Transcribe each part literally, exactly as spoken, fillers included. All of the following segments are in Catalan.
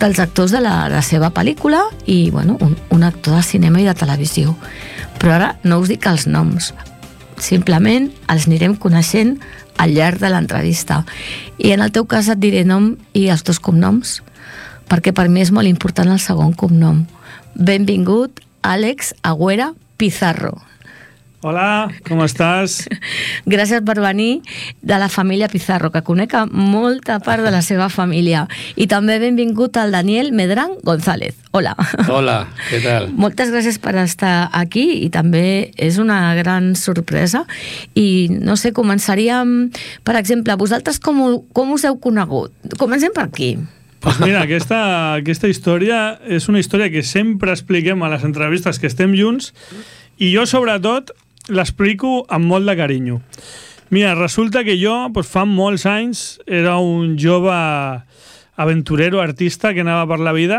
dels actors de la, la seva pel·lícula i, bueno, un, un actor de cinema i de televisió. Però ara no us dic els noms, simplement els anirem coneixent al llarg de l'entrevista. I en el teu cas et diré nom i els dos cognoms, perquè per mi és molt important el segon cognom. Benvingut, Àlex Agüera Pizarro. Hola, com estàs? Gràcies per venir, de la família Pizarro, que conec a molta part de la seva família. I també benvingut al Daniel Medrán González. Hola. Hola, què tal? Moltes gràcies per estar aquí i també és una gran sorpresa. I no sé, començaríem, per exemple, vosaltres com, com us heu conegut? Comencem per aquí. Pues mira, aquesta, aquesta història és una història que sempre expliquem a les entrevistes que estem junts i jo, sobretot, l'explico amb molt de carinyo. Mira, resulta que jo, pues, fa molts anys, era un jove aventurero, artista, que anava per la vida,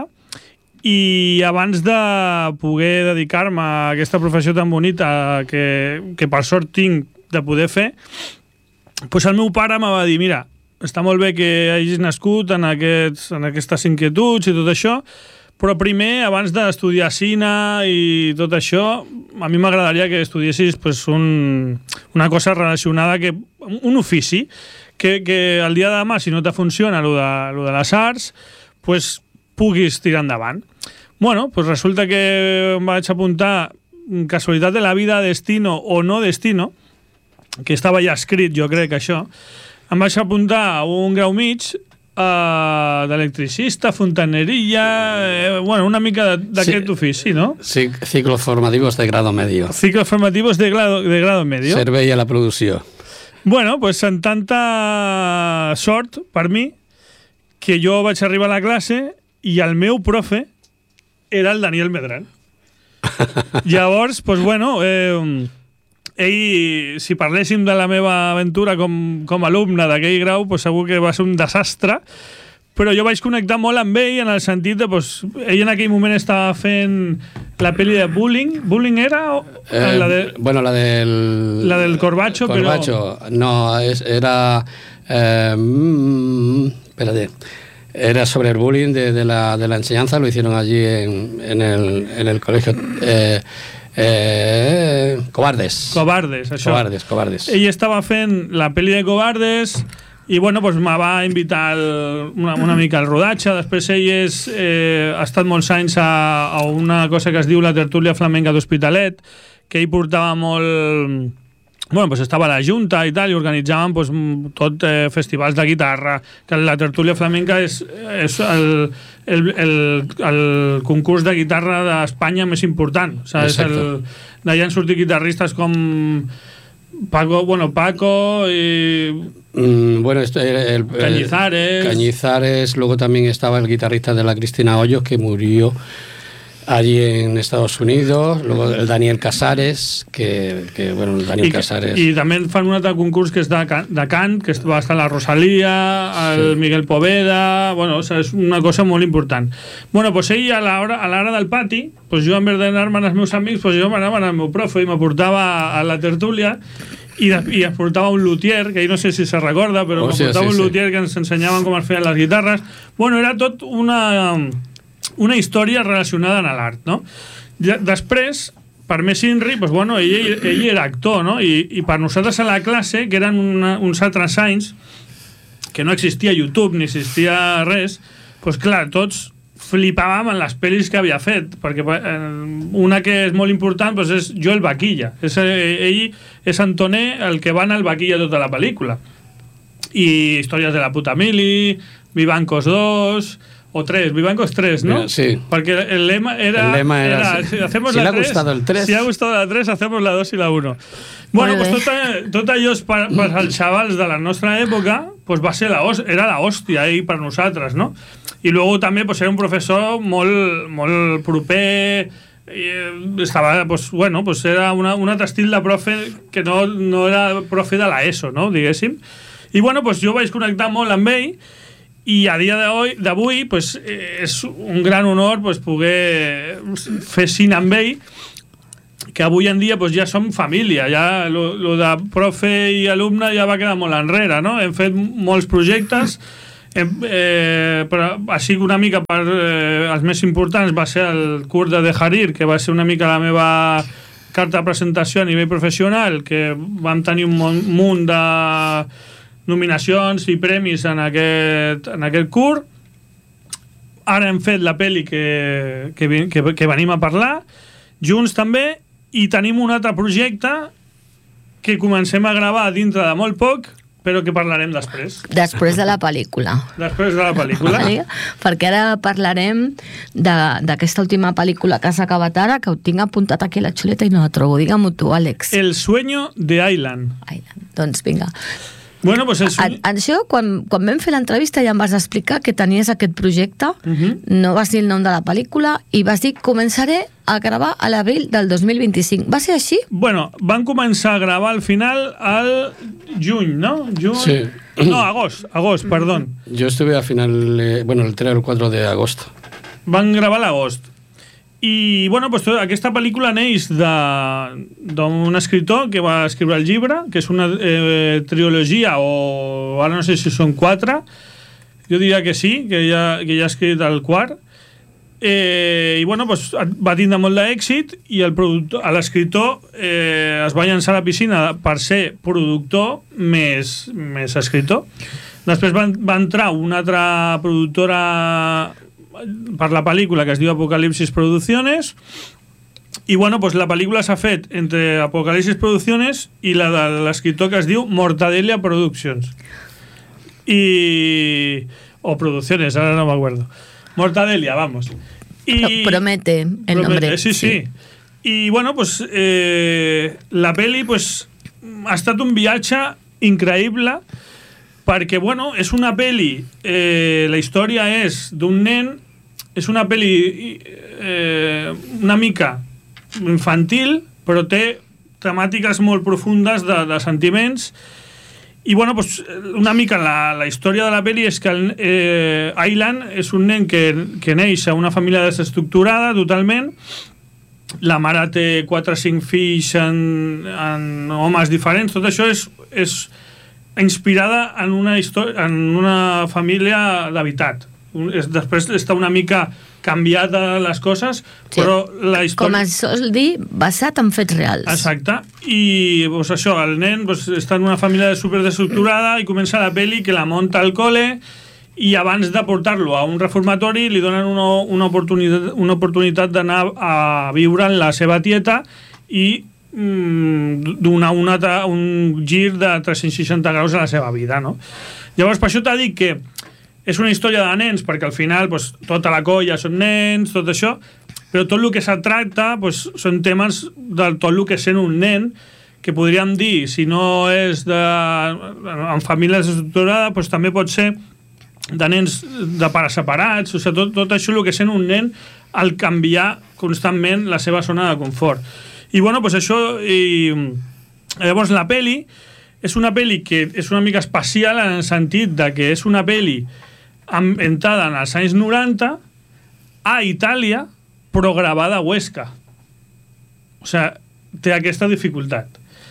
i abans de poder dedicar-me a aquesta professió tan bonita que, que per sort tinc de poder fer, pues el meu pare me va dir, mira, està molt bé que hagis nascut en, aquests, en aquestes inquietuds i tot això, però primer, abans d'estudiar cine i tot això, a mi m'agradaria que estudiessis pues, un, una cosa relacionada, que, un ofici, que, que el dia de demà, si no te funciona lo de, lo de les arts, pues, puguis tirar endavant. Bueno, pues resulta que em vaig apuntar, casualitat de la vida, destino o no destino, que estava ja escrit, jo crec, això, em vaig apuntar a un grau mig, Uh, d'electricista, fontaneria, eh, bueno, una mica d'aquest sí, ofici, ¿no? Sí, ciclos formativos de grado medio. Ciclos formativos de grado, de grado medio. Servei a la producció. Bueno, pues en tanta sort per mi que jo vaig arribar a la classe i el meu profe era el Daniel Medrán. Llavors, pues bueno, eh, ell, si parléssim de la meva aventura com, com a alumne d'aquell grau, pues segur que va ser un desastre, però jo vaig connectar molt amb ell en el sentit de, pues, ell en aquell moment estava fent la pel·li de Bullying. Bullying era? O, eh, la de, bueno, la del... La del Corbacho, Corbacho, però... No, es, era... Eh, espérate. Era sobre el bullying de, de, la, de la enseñanza, lo hicieron allí en, en, el, en el colegio... Eh, Eh, Cobardes. Cobardes, això. Cobardes, Cobardes. Ell estava fent la pel·li de Cobardes i, bueno, pues, me va invitar el, una, una mica al rodatge. Després ell és, eh, ha estat molts anys a, a una cosa que es diu la tertúlia flamenca d'Hospitalet, que ell portava molt... Bueno, pues estava a la Junta i tal, i organitzaven pues, tot eh, festivals de guitarra, que la tertúlia flamenca és, és el, el, el, el concurs de guitarra d'Espanya més important. O sigui, és el, d'allà han sortit guitarristes com Paco, bueno, Paco y... Mm, bueno, esto, el, el, Cañizares. Cañizares, luego también estaba el guitarrista de la Cristina Hoyos, que murió allí en Estados Unidos, luego el Daniel Casares, que, que bueno, el Daniel I, Casares... I també fan un altre concurs que és de, de cant, que va estar la Rosalía, el sí. Miguel Poveda... Bueno, o sea, és una cosa molt important. Bueno, pues ell a l'hora a l'hora del pati, pues jo en vez d'anar-me amb els meus amics, pues jo m'anava amb el meu profe i m'aportava a la tertúlia i, de, i es portava un luthier, que ell no sé si se recorda, però oh, sí, portava sí, un luthier sí. que ens ensenyaven com es feien les guitarres. Bueno, era tot una... una història relacionada amb l'art, no? Després, per més Inri, doncs, bueno, ell, ell era actor, no? I, i per nosaltres a la classe, que eren una, uns altres anys, que no existia YouTube ni existia res, doncs clar, tots flipàvem en les pel·lis que havia fet, perquè eh, una que és molt important doncs és Joel Vaquilla. És, eh, ell és Antoné, el que va anar al Vaquilla tota la pel·lícula. I Històries de la puta mili, Vivancos dos... O tres, Vivancos tres, ¿no? Mira, sí. Porque el lema era... El lema era... era si hacemos si la le ha tres, gustado el tres... Si le ha gustado la tres, hacemos la dos i la uno. Bueno, pues tot, tot allò per, per als xavals de la nostra època pues va ser la, era la hòstia ahí per nosaltres, no? I luego també pues, era un professor molt, molt proper... I estava, pues, bueno, pues era una, un altre estil de profe que no, no era profe de la ESO, no? Diguéssim. I bueno, pues jo vaig connectar molt amb ell i a dia d'avui pues, és un gran honor pues, poder fer cine amb ell, que avui en dia pues, ja som família, ja lo, lo de profe i alumne ja va quedar molt enrere, no? Hem fet molts projectes, Eh, eh, però així una mica per eh, els més importants va ser el curt de The Harir, que va ser una mica la meva carta de presentació a nivell professional, que vam tenir un munt de nominacions i premis en aquest, en aquest curt. Ara hem fet la pel·li que, que, que, que venim a parlar junts també, i tenim un altre projecte que comencem a gravar dintre de molt poc, però que parlarem després. Després de la pel·lícula. Després de la pel·lícula. Vale? Perquè ara parlarem d'aquesta última pel·lícula que has acabat ara, que ho tinc apuntat aquí a la xuleta i no la trobo. Digue-m'ho tu, Àlex. El sueño de Aylan. Aylan. Doncs vinga. Bueno, pues el sueño... A, això, quan, quan vam fer l'entrevista ja em vas explicar que tenies aquest projecte, Uh-huh. no vas dir el nom de la pel·lícula i vas dir començaré a gravar a l'abril del dos mil vint-i-cinc. Va ser així? Bueno, van començar a gravar al final al juny, ¿no? Juny... Sí. No, agost, agost, perdón. Yo estuve a final, eh, bueno, el tres o el cuatro de agosto. Van gravar a l'agost. I, bueno, pues, tota aquesta pel·lícula neix d'un escriptor que va escriure el llibre, que és una eh, trilogia, o ara no sé si són quatre, jo diria que sí, que ja, que ja ha escrit el quart, eh, i, bueno, pues, va tindre molt d'èxit, i l'escriptor eh, es va llançar a la piscina per ser productor més, més escriptor. Després va, va entrar una altra productora per la pel·lícula que es diu Apocalipsis Producciones, i bueno, pues la pel·lícula s'ha fet entre Apocalipsis Producciones i la de l'escriptor que es diu Mortadella Productions i... o Producciones, ara no m'acuerdo. Mortadella, vamos. I... Promete el Promete, nombre. sí, sí, sí. I bueno, pues eh, la pel·li pues, ha estat un viatge increïble, perquè, bueno, és una pel·li, eh, la història és d'un nen, és una pel·li eh, una mica infantil, però té temàtiques molt profundes de, de sentiments, i, bueno, pues, una mica la, la història de la pel·li és que el, eh, Aylan és un nen que, que neix a una família desestructurada totalment. La mare té quatre o cinc fills en, en homes diferents. Tot això és... és inspirada en una història, en una família d'habitat. Després està una mica canviada les coses, sí, però la història... Com es sol dir, basat en fets reals. Exacte. I pues, això, el nen pues, està en una família superdestructurada i comença la pel·li que la munta al col·le, i abans de portar-lo a un reformatori li donen una, una oportunitat, una oportunitat d'anar a viure en la seva tieta i donar un, un gir de tres-cents seixanta graus a la seva vida, no? Llavors, per això t'ha dit que és una història de nens, perquè al final pues, tota la colla són nens, tot això, però tot el que se tracta pues, són temes de tot el que sent un nen, que podríem dir, si no és de, en famílies desestructurades, pues, també pot ser de nens de pares separats, o sigui, tot, tot això el que sent un nen al canviar constantment la seva zona de confort. I bueno, pues això, i llavors la peli és una peli que és una mica especial en el sentit de que és una peli ambientada en els anys noranta a Itàlia, però gravada a Huesca. O sigui, té aquesta dificultat.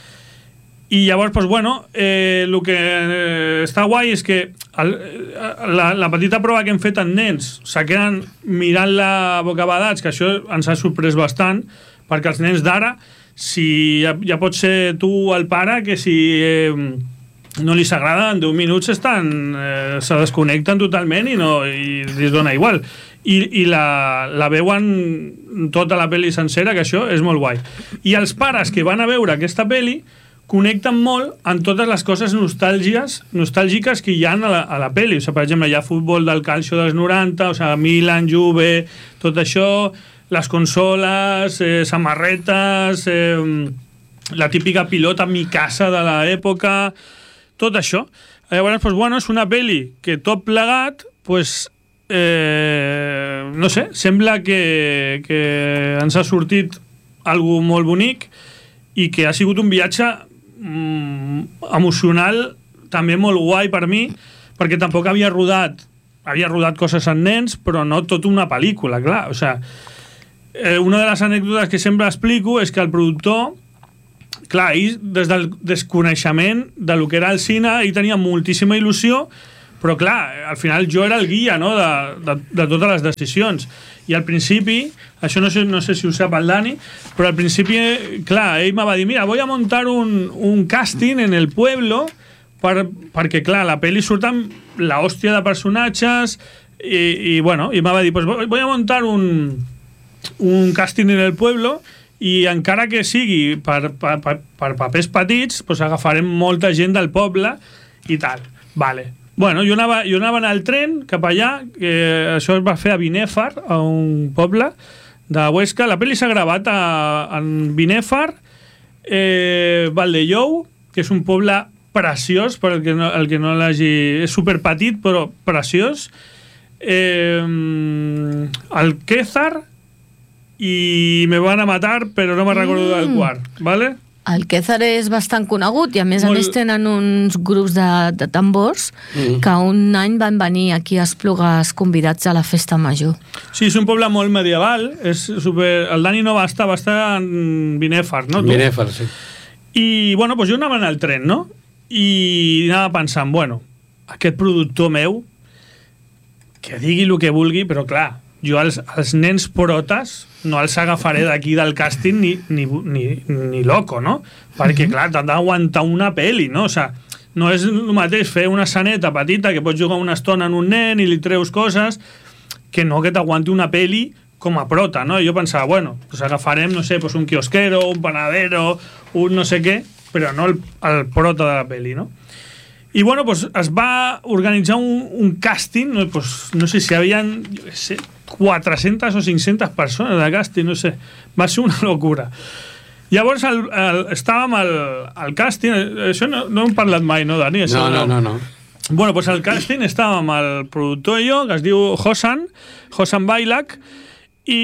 I llavors, pues bueno, eh, el que eh, està guai és que el, la, la petita prova que hem fet en nens se queden mirant-la bocabadats, que això ens ha sorprès bastant, perquè els nens d'ara, si ja, ja pot ser tu el pare, que si eh, no li s'agrada, en deu minuts estan, eh, se desconnecten totalment i, no, i li dona igual. I, i la, la veuen tota la pel·li sencera, que això és molt guai. I els pares que van a veure aquesta pel·li connecten molt amb totes les coses nostàlgiques, nostàlgiques que hi ha a la, a la pel·li. O sigui, per exemple, hi ha futbol del calcio dels noranta, o sigui, Milan, Juve, tot això, les consoles, eh, samarretes, eh, la típica pilota Mikasa de l'època, tot això. Llavors, pues, bueno, és una pel·li que tot plegat, pues, eh, no sé, sembla que, que ens ha sortit algo molt bonic i que ha sigut un viatge mm, emocional també molt guai per mi, perquè tampoc havia rodat havia rodat coses en nens, però no tota una pel·lícula, clar, o sigui, Eh, una de les anècdotes que sempre explico és que el productor, clar, ell, des del desconeixement de lo que era el cine, ell tenia moltíssima il·lusió Però clar, al final jo era el guia, no?, de, de, de totes les decisions. I al principi, això no sé, no sé si ho sap el Dani, però al principi, clar, ell me va dir, mira, voy a montar un, un casting en el pueblo per, perquè, clar, la pel·li surt amb la hòstia de personatges i, i bueno, i me va dir, pues voy a montar un, un casting en el pueblo i encara que sigui per, per, per, per papers petits, pues agafarem molta gent del poble i tal. Vale. Bueno, jo anava, jo anava al tren cap allà, que això es va fer a Binèfar, a un poble de Huesca. La pel·li s'ha gravat a, en Binèfar, eh, Valldellou, que és un poble preciós, per el que no, el que no l'hagi... És superpetit, però preciós. Eh, Alquézar, i me van a matar, però no me recordo del quart, ¿vale? Alquézar és bastant conegut i a més Molt... a més tenen uns grups de, de tambors mm. que un any van venir aquí a Esplugues convidats a la festa major. Sí, és un poble molt medieval, és super... el Dani no va estar, va estar en Binèfar, no? Binèfar, sí. I, bueno, doncs jo anava en el tren, no? I anava pensant, bueno, aquest productor meu, que digui el que vulgui, però clar, jo els, els nens protes no els agafaré d'aquí del càsting ni, ni, ni, ni loco, no? Perquè, clar, t'han d'aguantar una pel·li, no? O sea, no és el mateix fer una esceneta petita que pots jugar una estona en un nen i li treus coses que no que t'aguanti una pel·li com a prota, no? I jo pensava, bueno, pues agafarem, no sé, pues un quiosquero, un panadero, un no sé què, però no el, el prota de la pel·li, no? I, bueno, pues es va organitzar un, un càsting, no, pues, no sé si hi havia, jo què sé, quatre-centes o cinc-centes persones de càsting, no sé, va ser una locura. Llavors el, el, estàvem al, al càsting, això no, no hem parlat mai, no, Dani? Això no, no, no, no. Bueno, pues al càsting estàvem el productor i jo, que es diu Hosan, Hosan Bailak, i,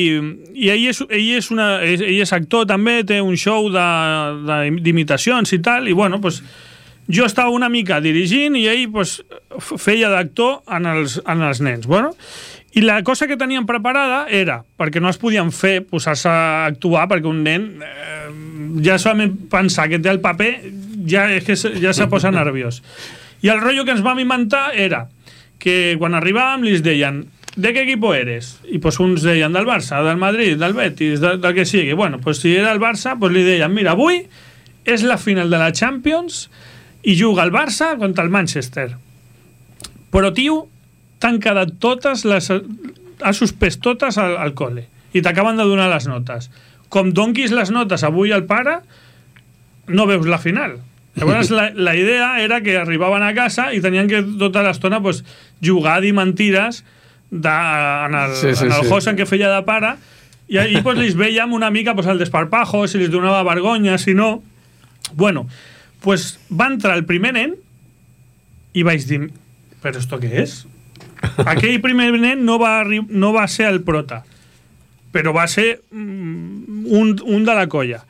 i ell, és, ell, és una, ell és actor també, té un show d'imitacions i tal, i bueno, pues jo estava una mica dirigint i ell pues, feia d'actor en, els, en els nens. Bueno, i la cosa que teníem preparada era, perquè no es podien fer, posar-se a actuar, perquè un nen eh, ja solament pensar que té el paper ja, és que ja se posa nerviós. I el rotllo que ens vam inventar era que quan arribàvem li deien ¿de qué equipo eres? I pues uns deien del Barça, del Madrid, del Betis, del, del que sigui. Bueno, pues si era el Barça, pues li deien mira, avui és la final de la Champions i juga el Barça contra el Manchester. Però, tio, t'han quedat totes les... has suspès totes al, al col·le i t'acaben de donar les notes. Com donquis les notes avui al pare, no veus la final. Llavors, la, la idea era que arribaven a casa i tenien que tota l'estona pues, jugar a dir mentires de, en el, sí, sí, en el sí. Hosan que feia de pare i ahir pues, les veiem una mica pues, el desparpajo, si les donava vergonya, si no... Bueno, pues va entrar el primer nen i vaig dir, però esto què és? Aquell primer nen no va, no va ser el prota, però va ser un, un de la colla.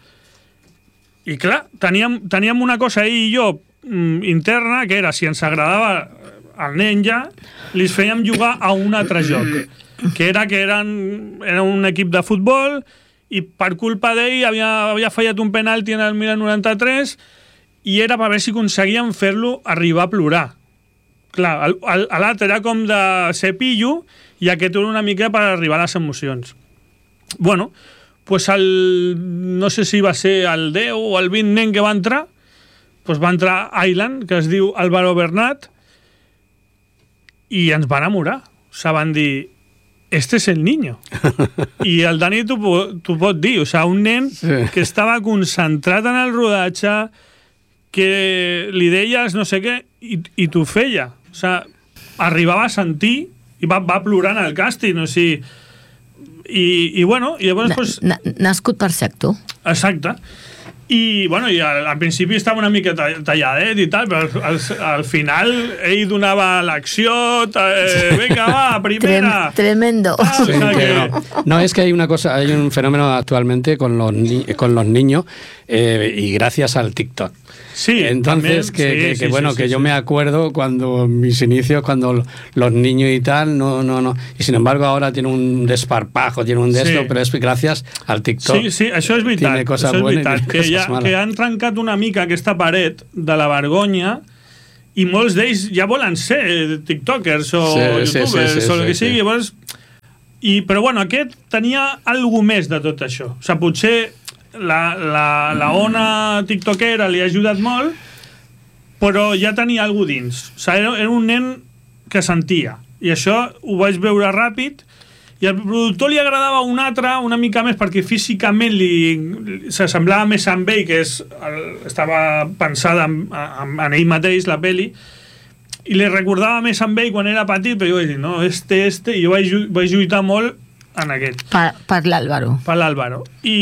I clar, teníem, teníem una cosa ell i jo interna, que era si ens agradava el nen ja, li fèiem jugar a un altre joc, que era que eren, era un equip de futbol i per culpa d'ell havia, havia fallat un penalti en el mil noranta-tres i era per veure si aconseguíem fer-lo arribar a plorar. Clar, l'altre era com de cepillo i aquest era una mica per arribar a les emocions. Bueno, pues el, no sé si va ser el deu o el vint nen que va entrar, pues va entrar Island, que es diu Álvaro Bernat, i ens va enamorar. O sigui, van dir, este es el niño. I el Dani t'ho pot dir, o sigui, un nen sí. que estava concentrat en el rodatge, que li deies no sé què, i, i t'ho feia. O sigui, arribava a sentir i va, va plorar en el càsting, o sigui, i, i bueno, i llavors... Na, pues, na, nascut per ser actor. Exacte. I, bueno, i al, al principi estava una mica talladet i tal, però al, al final ell donava l'acció, eh, venga, va, primera. Trem, tremendo. Ah, sí, o sea que... no. no, es que hay una cosa, hay un fenómeno actualmente con los, ni con los niños eh, y gracias al TikTok. Sí, entonces también, que, sí, que, sí, que bueno sí, que sí, yo sí. me acuerdo cuando mis inicios cuando los niños y tal no no no y sin embargo ahora tiene un desparpajo, tiene un de esto, sí. pero es gracias al TikTok. Sí, sí, això és veritat. Tiene cosas això és buenas veritat, y que, cosas ja, malas. que han trencat una mica aquesta paret de la vergonya i molts d'ells ja volen ser tiktokers o sí, youtubers sí, sí, sí, o el que sí, sigui, sí. llavors... I, però bueno, aquest tenia alguna més de tot això. O sigui, potser la, la, la ona tiktokera li ha ajudat molt, però ja tenia alguna dins. O sigui, era, era un nen que sentia. I això ho vaig veure ràpid, i al productor li agradava un altre una mica més perquè físicament li s'assemblava més amb ell, que és, el, estava pensada en, en, en ell mateix, la peli, i li recordava més amb ell quan era petit, però jo vaig dir, no, este, este, i jo vaig, vaig lluitar molt en aquest. Per, per l'Àlvaro. Per l'Àlvaro. I,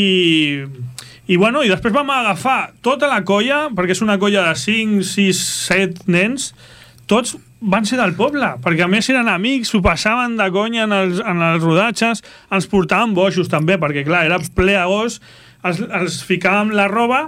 i bueno, i després vam agafar tota la colla, perquè és una colla de cinc, sis, set nens, tots van ser del poble, perquè a més eren amics, s'ho passaven de conya en els, en els rodatges, ens portaven boixos també, perquè clar, era ple agost, els, els ficàvem la roba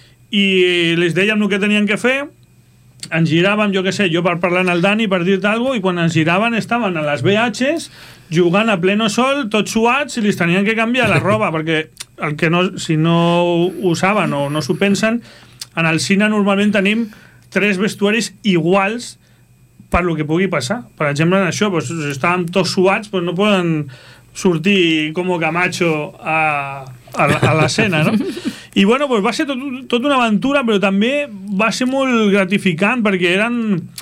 i les dèiem el que tenien que fer, ens giràvem, jo què sé, jo per parlar amb el Dani, per dir-te alguna cosa, i quan ens giraven estaven a les V Hs jugant a pleno sol, tots suats, i li tenien que canviar la roba, perquè el que no, si no ho saben o no s'ho pensen, en el cine normalment tenim tres vestuaris iguals per lo que pugui passar. Per exemple, en això, doncs, estàvem tots suats, doncs no poden sortir com Camacho a, a, a l'escena, no? I bueno, doncs va ser tot, tot una aventura, però també va ser molt gratificant, perquè eren...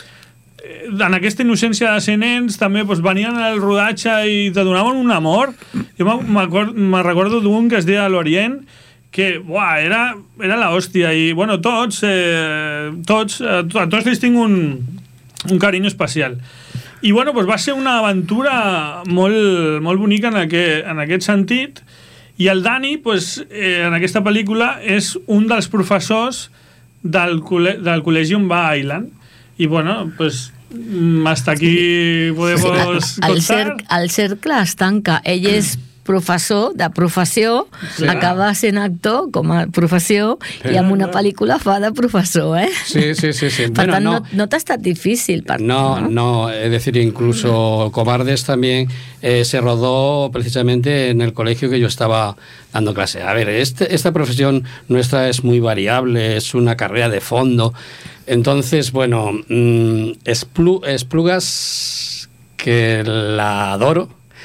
En aquesta innocència de ser nens, també doncs, venien al rodatge i te donaven un amor. Jo me recordo d'un que es deia l'Orient, que buah, era, era l'hòstia, i bueno, tots, eh, tots, a tots ells tinc un... un carinyo especial. I bueno, doncs va ser una aventura molt, molt bonica en aquest, en aquest sentit, i el Dani, doncs, eh, en aquesta pel·lícula, és un dels professors del, col·le del col·legi on va Island. I bueno, doncs, hasta aquí podemos sí, el, el, cerc, el cercle es tanca. Ell és professor de professió, sí. Acaba sent actor com a professió sí. I amb una pel·lícula fa de professor, ¿eh? Sí, sí, sí. sí. Per bueno, tant, no, no, no t'ha estat difícil. Per no, no, no, es decir, incluso Cobardes también eh, se rodó precisamente en el colegio que yo estaba dando clase. A ver, este, esta profesión nuestra es muy variable, es una carrera de fondo. Entonces, bueno, mmm, Esplu, Esplugas, que la adoro,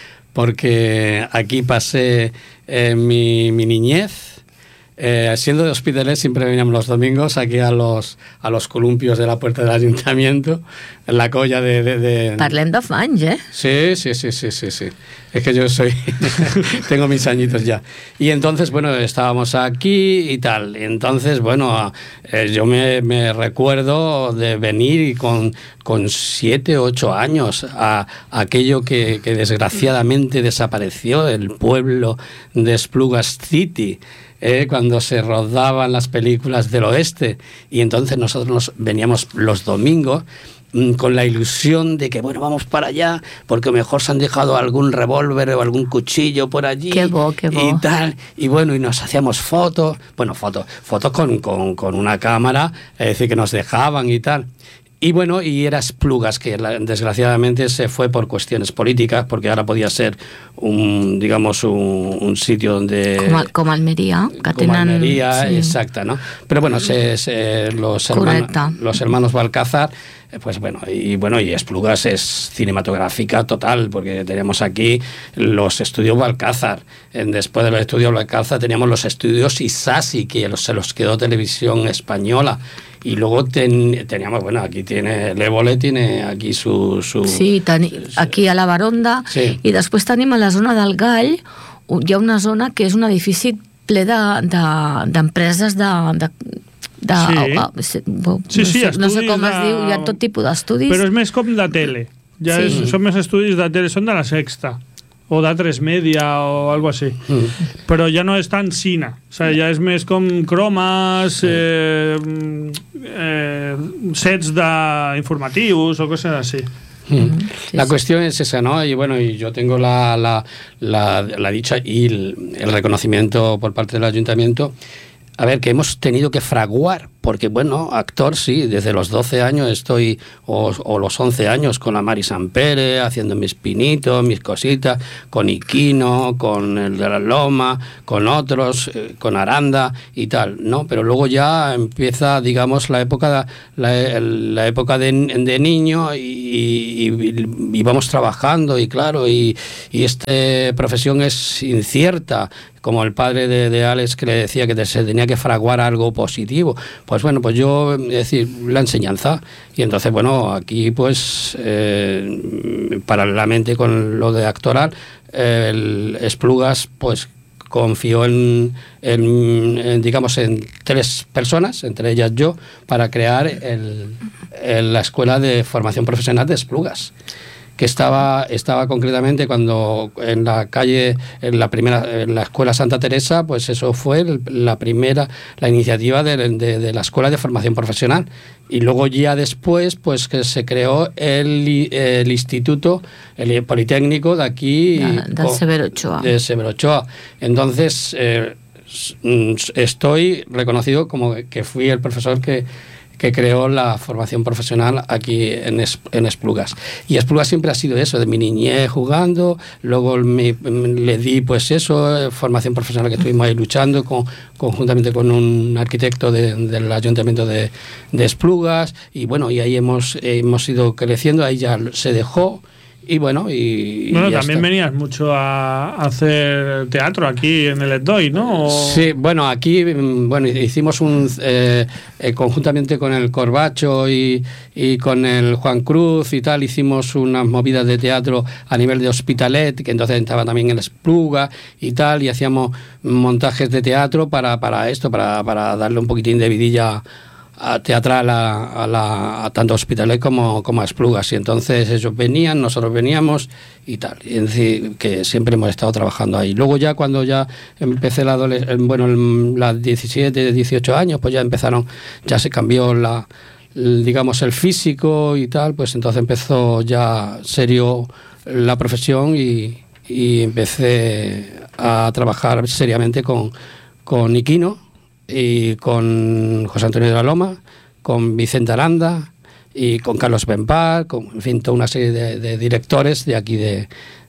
porque aquí pasé eh, mi, mi niñez. Eh, siendo de Hospitalet, siempre veníamos los domingos aquí a los, a los columpios de la puerta del ayuntamiento, en la colla de... de, de... Parlem de fa anys, eh? Sí, sí, sí, sí, sí, sí. Es que yo soy... tengo mis añitos ya. Y entonces, bueno, estábamos aquí y tal. Entonces, bueno, eh, yo me, me recuerdo de venir con, con siete, ocho años a, a aquello que, que desgraciadamente desapareció, el pueblo de Esplugas City, Eh, cuando se rodaban las películas del oeste, y entonces nosotros nos veníamos los domingos mmm, con la ilusión de que bueno, vamos para allá porque a lo mejor se han dejado algún revólver o algún cuchillo por allí. Qué bo, qué bo. Y tal, y bueno, y nos hacíamos fotos, bueno, fotos, fotos con, con, con una cámara, es decir, que nos dejaban y tal. Y bueno, y era Esplugas, que desgraciadamente se fue por cuestiones políticas, porque ahora podía ser un, digamos, un, un sitio donde... Como, como Almería, que como tenen... Almería, sí. Exacta, ¿no? Pero bueno, se, se, los, hermanos, los hermanos Balcázar, pues bueno, y bueno, y Esplugas es cinematográfica total, porque tenemos aquí los estudios Balcázar. Después de los estudios Balcázar teníamos los estudios Isasi, que se los quedó Televisión Española. Y luego ten, teníamos, bueno, aquí tiene, l'Évole tiene aquí su... su sí, teni, aquí a la Baronda, sí. I després tenim a la zona del Gall, hi ha una zona que és un edifici ple d'empreses de, de, de, de sí. Oh, oh, sí, no, sí, sí, sé, no sé com de... es diu, hi ha tot tipus d'estudis. Però és més com de tele, ja sí. és, són més estudis de tele, són de la Sexta. O d'A tres Media o algo així. Mm. Però ja no és tan cine. O sigui, ja és més com cromes, eh, eh, sets d'informatius o coses així. Mm. Sí, la sí. cuestión es esa, ¿no? Y bueno, y yo tengo la, la, la, la dicha y el, el reconocimiento por parte del ayuntamiento. A ver, que hemos tenido que fraguar porque bueno, actor sí, desde los doce años estoy, o, o los once años, con la Mari Sampere, haciendo mis pinitos, mis cositas, con Iquino, con el de la Loma, con otros, eh, con Aranda y tal, ¿no? Pero luego ya empieza, digamos, la época, la, la época de, de niño y, y, y vamos trabajando y claro, y, y esta profesión es incierta, como el padre de, de Alex, que le decía que se tenía que fraguar algo positivo. Pues bueno, pues yo, es decir, la enseñanza. Y entonces, bueno, aquí pues, eh, paralelamente con lo de actoral, eh, el Esplugas, pues confió en, en, en, digamos, en tres personas, entre ellas yo, para crear el, el, la Escuela de Formación Profesional de Esplugas, que estaba, estaba concretamente cuando en la calle, en la primera, en la Escuela Santa Teresa, pues eso fue el, la primera, la iniciativa de, de, de la Escuela de Formación Profesional. Y luego ya después, pues que se creó el, el instituto, el Politécnico de aquí. De, de Severo Ochoa. De Severo Ochoa. Entonces, eh, estoy reconocido como que fui el profesor que que creó la formación profesional aquí en, es, en Esplugas. Y Esplugas siempre ha sido eso, de mi niñez jugando, luego me, me, le di pues eso, formación profesional que estuvimos ahí luchando con, conjuntamente con un arquitecto de, del ayuntamiento de, de Esplugas, y bueno, y ahí hemos, hemos ido creciendo, ahí ya se dejó. Y bueno, y, bueno, y ya también está. Venías mucho a hacer teatro aquí en el Esdoi, ¿no? O... Sí, bueno, aquí bueno, hicimos un eh, eh, conjuntamente con el Corbacho y, y con el Juan Cruz y tal, hicimos unas movidas de teatro a nivel de Hospitalet, que entonces estaba también en Espluga y tal, y hacíamos montajes de teatro para, para esto, para, para darle un poquitín de vidilla a teatral a, a, la, a tanto a Hospitalet como, como a Esplugas, y entonces ellos venían, nosotros veníamos y tal, y es decir, que siempre hemos estado trabajando ahí. Luego ya cuando ya empecé la adolescencia, bueno, las diecisiete, dieciocho años, pues ya empezaron, ya se cambió la, digamos, el físico y tal, pues entonces empezó ya serio la profesión y, y empecé a trabajar seriamente con, con Iquino y con José Antonio de la Loma, con Vicente Aranda y con Carlos Benpar, con, en fin, toda una serie de, de directores de aquí de,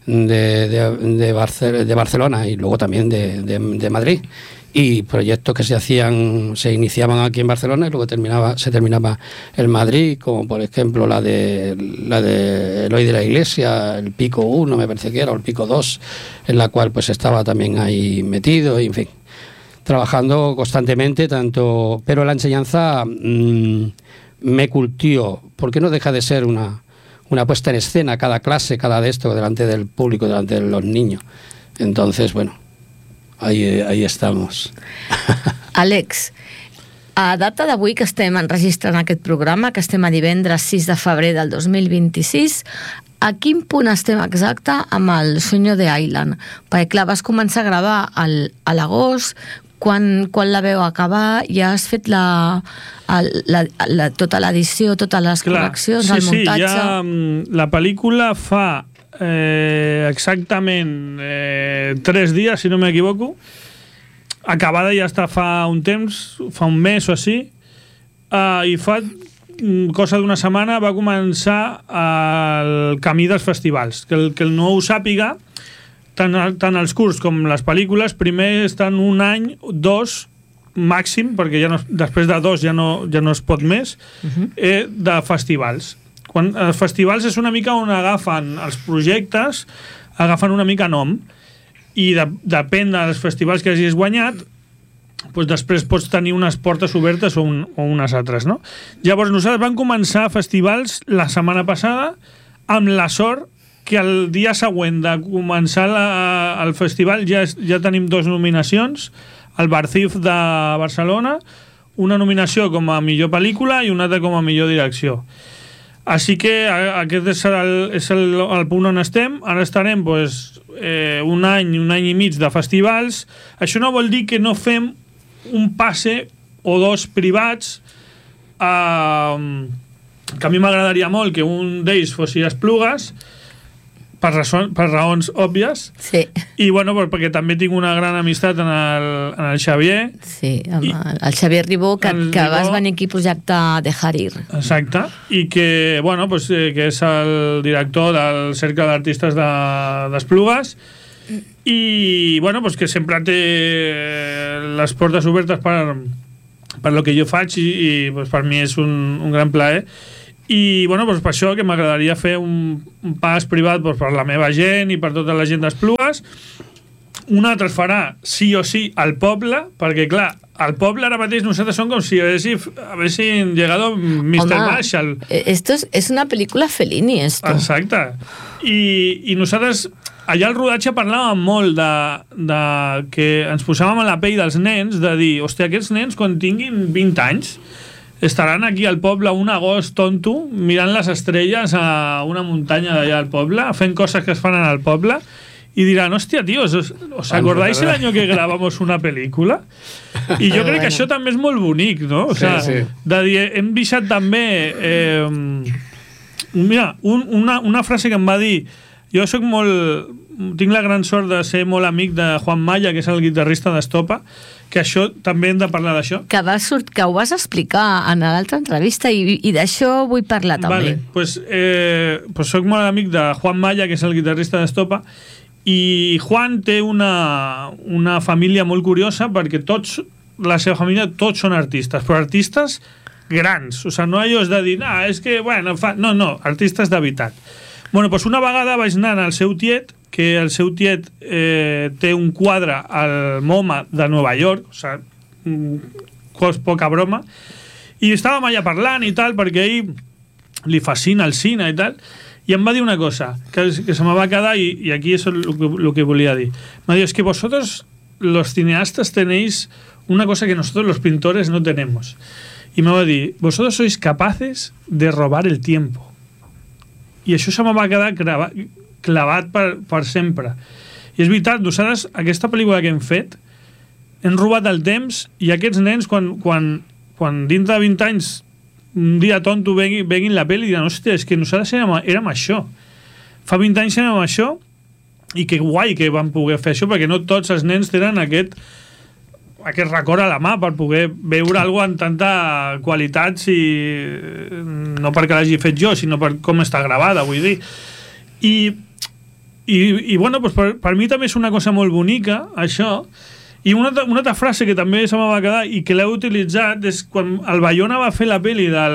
de, de, de, Barce- de Barcelona y luego también de, de, de Madrid, y proyectos que se hacían, se iniciaban aquí en Barcelona y luego terminaba, se terminaba en Madrid, como por ejemplo la de la de Eloy de la Iglesia, el Pico uno me parece que era, o el Pico dos, en la cual pues estaba también ahí metido, y en fin, trabajando constantemente, tanto, pero la enseñanza mmm, me cultió, porque no deja de ser una, una puesta en escena, cada clase, cada de esto, delante del público, delante de los niños. Entonces, bueno, ahí, ahí estamos. Àlex, a data d'avui que estem enregistrant aquest programa, que estem a divendres sis de febrer del dos mil vint-i-sis, a quin punt estem exacte amb el Sueño de Island? Perquè, clar, vas començar a gravar al, a l'agost, quan, quan la veu acabar, ja has fet la, la, la, tota l'edició, totes les Clar, correccions, sí, el muntatge... Sí, ja la pel·lícula fa eh, exactament eh, tres dies, si no m'equivoco. Acabada ja està fa un temps, fa un mes o així, uh, i fa cosa d'una setmana va començar el camí dels festivals. Que el, que el no ho sàpiga, tant, tant els curts com les pel·lícules, primer estan un any, dos, màxim, perquè ja no, després de dos ja no, ja no es pot més, uh-huh. eh, de festivals. Quan, els festivals és una mica on agafen els projectes, agafen una mica nom, i de, depèn dels festivals que hagis guanyat, doncs després pots tenir unes portes obertes o, un, o unes altres, no? Llavors nosaltres vam començar festivals la setmana passada amb la sort que el dia següent de començar la, el festival ja, ja tenim dues nominacions, el Barcif de Barcelona, una nominació com a millor pel·lícula i una altra com a millor direcció. Així que aquest és el, és el, el punt on estem. Ara estarem pues, eh, un any, un any i mig de festivals. Això no vol dir que no fem un passe o dos privats, eh, que a mi m'agradaria molt que un d'ells fos Esplugues, per, raons, per raons òbvies. Sí. I, bueno, perquè també tinc una gran amistat en el, en el Xavier. Sí, amb I, el Xavier Ribó, que, que Ribó, vas venir aquí a projectar de Harir. Exacte. I que, bueno, pues, eh, que és el director del Cercle d'Artistes de, d'Esplugues. I, bueno, pues que sempre té les portes obertes per, per lo que jo faig i, i pues, per mi és un, un gran plaer. I, bueno, pues per això que m'agradaria fer un, un pas privat pues, per la meva gent i per tota la gent d'Esplugues. Un altre es farà sí o sí al poble, perquè, clar, al poble ara mateix nosaltres som com si haguessin llegado mister Home, Marshall. Esto es, es una película Fellini, esto. Exacte. I, i nosaltres allà al rodatge parlàvem molt de, de que ens posàvem a la pell dels nens, de dir, hòstia, aquests nens quan tinguin vint anys estaran aquí al poble un agost tonto mirant les estrelles a una muntanya d'allà al poble, fent coses que es fan al poble y dirán, hostia, tíos, ¿os, os acordáis el año que grabamos una pel·lícula? I jo crec que això també és molt bonic, no? O sea, sí, sí. De dir, hem vist també eh, mira, un, una, una frase que em va dir, jo soc molt, tinc la gran sort de ser molt amic de Juan Maya, que és el guitarrista d'Estopa, que això també hem de parlar d'això. Que, va sort, que ho vas explicar en l'altra entrevista i, i d'això vull parlar també. Vale, pues, eh, pues soc molt amic de Juan Maya, que és el guitarrista d'Estopa, i Juan té una, una família molt curiosa perquè tots, la seva família, tots són artistes, però artistes grans, o sigui, no allò és de dir, ah, és que, bueno, fa... no, no, artistes de veritat. Bueno, pues una vegada vaig anar al seu tiet, que el seu tiet eh, té un quadre al MoMA de Nova York, o sigui, cos poca broma, i estàvem allà parlant i tal, perquè a ell li fascina el cine i tal, i em va dir una cosa, que, que se me va quedar, i, y aquí es lo que, lo que volia dir. Me diu, es que vosotros, los cineastas, tenéis una cosa que nosotros los pintores no tenemos. Y me va dir, vosotros sois capaces de robar el tiempo. I això se me va quedar clavat, clavat per, per sempre. I és veritat, nosaltres, aquesta pel·lícula que hem fet, hem robat el temps, i aquests nens, quan, quan, quan dintre de vint anys un dia tonto venguin, venguin la pel·li i diran, hòstia, és que nosaltres érem, érem això. Fa vint anys érem això, i que guai que vam poder fer això, perquè no tots els nens tenen aquest, aquest record a la mà per poder veure alguna cosa amb tanta qualitat, si, no perquè l'hagi fet jo, sinó per com està gravada, vull dir. I, i, i bueno, doncs per, per mi també és una cosa molt bonica, això. I una, una altra frase que també se me va quedar i que l'he utilitzat és quan el Bayona va fer la pel·li del...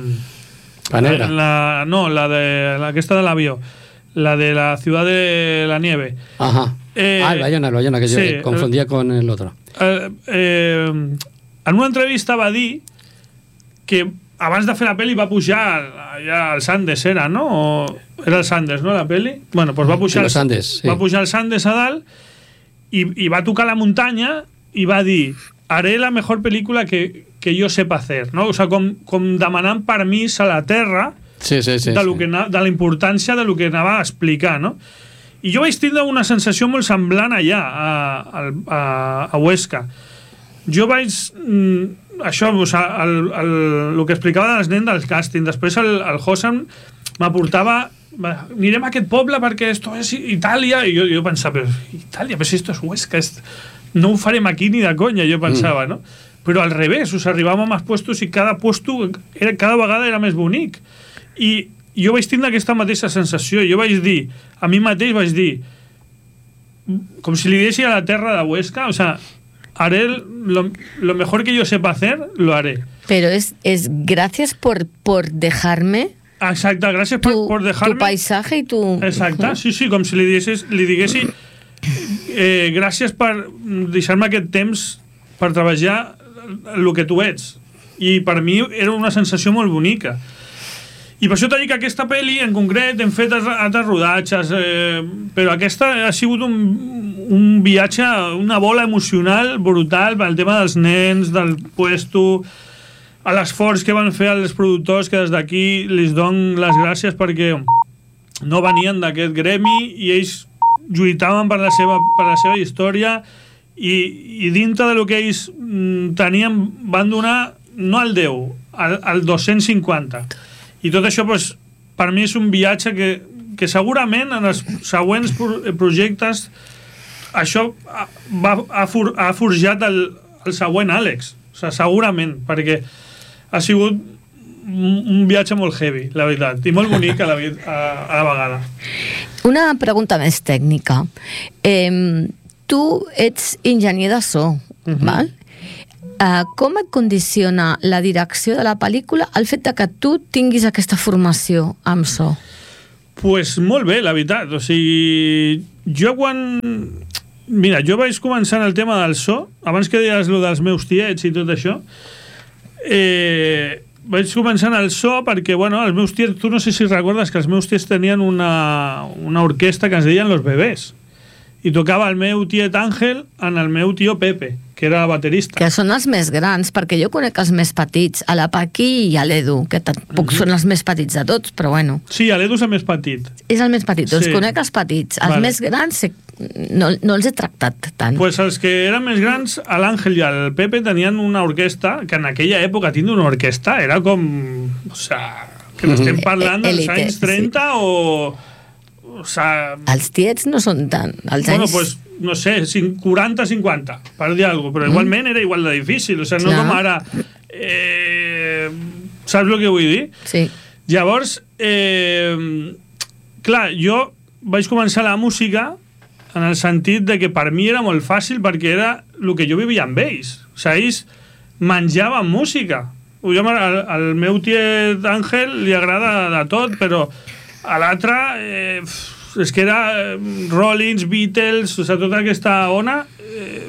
La negra. La, no, la de la, aquesta de l'avió. La de la ciudad de la nieve. Ajá. Eh, ah, el Bayona, el Bayona, que sí, yo confundía el, con el otro. Eh, eh, en una entrevista va dir que abans de fer la pel·li va pujar allà al Sandes, era, no? O era el Sandes, no, la pel·li? Bueno, doncs va pujar, el Sandes, sí. Va pujar el Sandes a dalt i, i va tocar la muntanya i va dir, haré la mejor pel·lícula que, que jo sepa hacer, no? O sigui, com, com demanant permís a la terra sí, sí, sí, de, lo sí. que, de la importància de lo que anava a explicar, no? I jo vaig tindre una sensació molt semblant allà, a, a, a Huesca. Jo vaig... Mm, això, o sigui, el, el, el que explicava dels nens del càsting, després el, el Hossam m'aportava, anirem a aquest poble perquè esto és Itàlia, i jo, jo pensava, però Itàlia, però si esto és Huesca, és... no ho farem aquí ni de conya, jo pensava, mm. no? Però al revés, o sigui, arribàvem a més puestos i cada puesto era, cada vegada era més bonic. I jo vaig tindre aquesta mateixa sensació, jo vaig dir, a mi mateix vaig dir, com si li deixi a la terra de Huesca, o sea, haré lo, lo mejor que yo sepa hacer, lo haré. Pero es, es gracias por, por dejarme... Exacte, gràcies per, tu, por dejarme... Tu paisatge i tu... Exacte, sí, sí, com si li diguessis, li diguessi eh, gràcies per deixar-me aquest temps per treballar el que tu ets. I per mi era una sensació molt bonica. I per això t'he dit que aquesta pel·li, en concret, hem fet altres rodatges, eh, però aquesta ha sigut un, un viatge, una bola emocional brutal pel tema dels nens, del puesto, a l'esforç que van fer els productors, que des d'aquí els dono les gràcies perquè no venien d'aquest gremi i ells lluitaven per la seva, per la seva història i, i dintre del que ells tenien van donar no al deu, al, al dos-cents cinquanta. I tot això, pues, per mi és un viatge que, que segurament en els següents projectes això va, ha, for, ha forjat el, el següent Àlex, o sigui, segurament, perquè ha sigut un viatge molt heavy, la veritat, i molt bonic a la, a, a la vegada. Una pregunta més tècnica. Eh, tu ets enginyer de so, uh-huh. val? Uh, com et condiciona la direcció de la pel·lícula el fet de que tu tinguis aquesta formació amb so? Pues molt bé, la veritat. O sigui, jo quan... Mira, jo vaig començar en el tema del so, abans que deies lo dels meus tiets i tot això, eh, vaig començar en el so perquè, bueno, els meus tiets, tu no sé si recordes que els meus tiets tenien una, una orquestra que es deien Los Bebés, i tocava el meu tiet Àngel en el meu tio Pepe, que era baterista. Que són els més grans, perquè jo conec els més petits, a la Paqui i a l'Edu, que tampoc mm-hmm. són els més petits de tots, però bueno. Sí, l'Edu és el més petit. És el més petit, doncs sí. Conec els petits. Els vale. Més grans no, no els he tractat tant. Pues els que eren més grans, l'Àngel i el Pepe tenien una orquestra, que en aquella època tindre una orquestra era com... O sea, que n'estem parlant dels Elite, anys trenta sí. o... O sea, els tiets no són tant. Els bueno, anys... pues, no sé, quaranta cinquanta, per dir alguna cosa, però mm. igualment era igual de difícil, o sea, no Clar. Com ara... Eh, saps el que vull dir? Sí. Llavors, eh, clar, jo vaig començar la música en el sentit de que per mi era molt fàcil perquè era el que jo vivia amb ells. O sigui, ells menjaven música. Jo, al, al meu tiet Àngel li agrada de tot, però a l'altre eh, és que era Rollins, Beatles, o sigui, tota aquesta ona eh,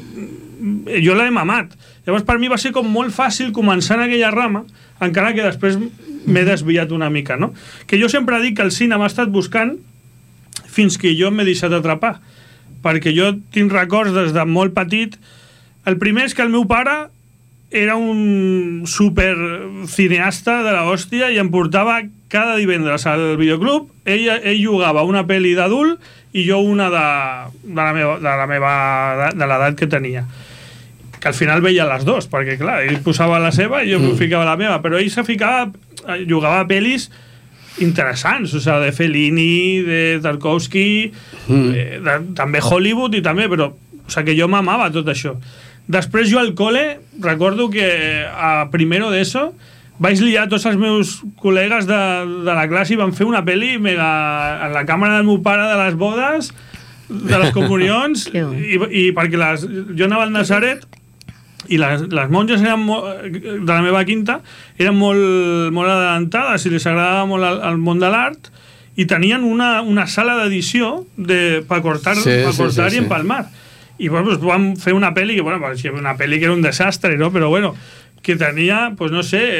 jo l'he mamat. Llavors per mi va ser com molt fàcil començar en aquella rama, encara que després m'he desviat una mica, no? Que jo sempre dic que el cine m'ha estat buscant fins que jo m'he deixat atrapar, perquè jo tinc records des de molt petit. El primer és que el meu pare era un super cineasta de la hòstia i em portava cada divendres al videoclub. Ell, ell jugava una pel·li d'adult i jo una de, de la meva, de la meva de l'edat que tenia, que al final veia les dues, perquè clar, ell posava la seva i jo mm. ficava la meva, però ell se ficava, jugava a pel·lis interessants, o sigui, de Fellini, de Tarkovsky, mm. de, de, també Hollywood i també, però o sigui, que jo m'amava tot això. Després jo al col·le recordo que a primero d'ESO vaig liar tots els meus col·legues de, de la classe i vam fer una pel·li mega, en la càmera del meu pare de les bodes, de les comunions i, i perquè les, jo anava al Nazaret i les, les monges eren molt, de la meva quinta eren molt, molt adelantades i les agradava molt el, el món de l'art i tenien una, una sala d'edició de, per cortar, sí, per cortar sí, sí, i empalmar. I bueno, pues, vam fer una pel·li que, bueno, una pel·li que era un desastre, no? Però bueno, que tenia, pues no sé,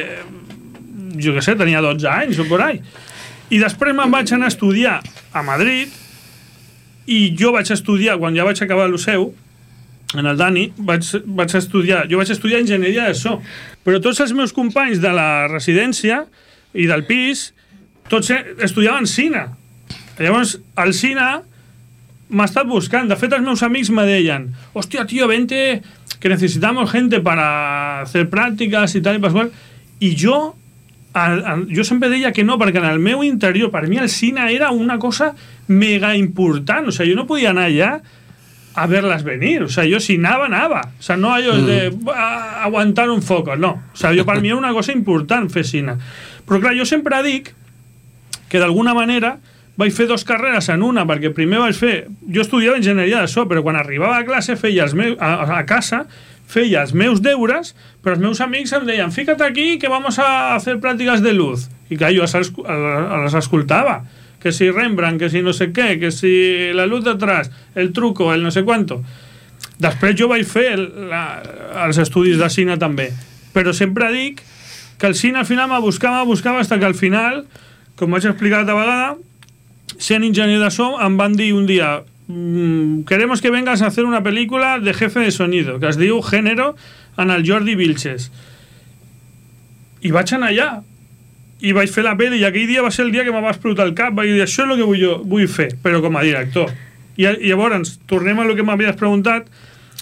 jo què sé, tenia dotze anys o por ahí. I després me'n vaig anar a estudiar a Madrid i jo vaig estudiar, quan ja vaig acabar el seu, en el Dani, vaig, vaig estudiar, jo vaig estudiar enginyeria de so, però tots els meus companys de la residència i del pis, tots estudiaven cine. Llavors, el cine m'ha estat buscant. De fet, els meus amics me deien, hòstia, tío, vente, que necesitamos gente para hacer prácticas y tal y pascual. I jo, al, al, jo sempre deia que no, perquè en el meu interior, per mi el cine era una cosa mega important. O sigui, jo no podia anar allà a verles venir. O sigui, jo si anava, anava. O sigui, no allò mm. de a, aguantar un foco, no. O sigui, jo, per mi era una cosa important fer cine. Però clar, jo sempre dic que d'alguna manera vaig fer dos carreres en una, perquè primer vaig fer... Jo estudiava enginyeria de so, però quan arribava a classe feia els meus, a, a casa feia els meus deures, però els meus amics em deien, fíjate aquí que vamos a hacer prácticas de luz. I que jo les escoltava. Que si Rembrandt, que si no sé què, que si la luz detrás, el truco, el no sé quanto. Després jo vaig fer el, la, els estudis de cine també. Però sempre dic que el cine al final me buscava, buscava, fins que al final, com vaig explicar altra vegada, sent enginyer de so, em van dir un dia mmm, queremos que vengas a hacer una película de jefe de sonido, que es diu Género, en el Jordi Vilches. I vaig anar allà i vaig fer la pel·li i aquell dia va ser el dia que me va explotar el cap, vaig dir, això és el que vull, jo, vull fer, però com a director. I, i llavors, tornem a lo que m'havies preguntat.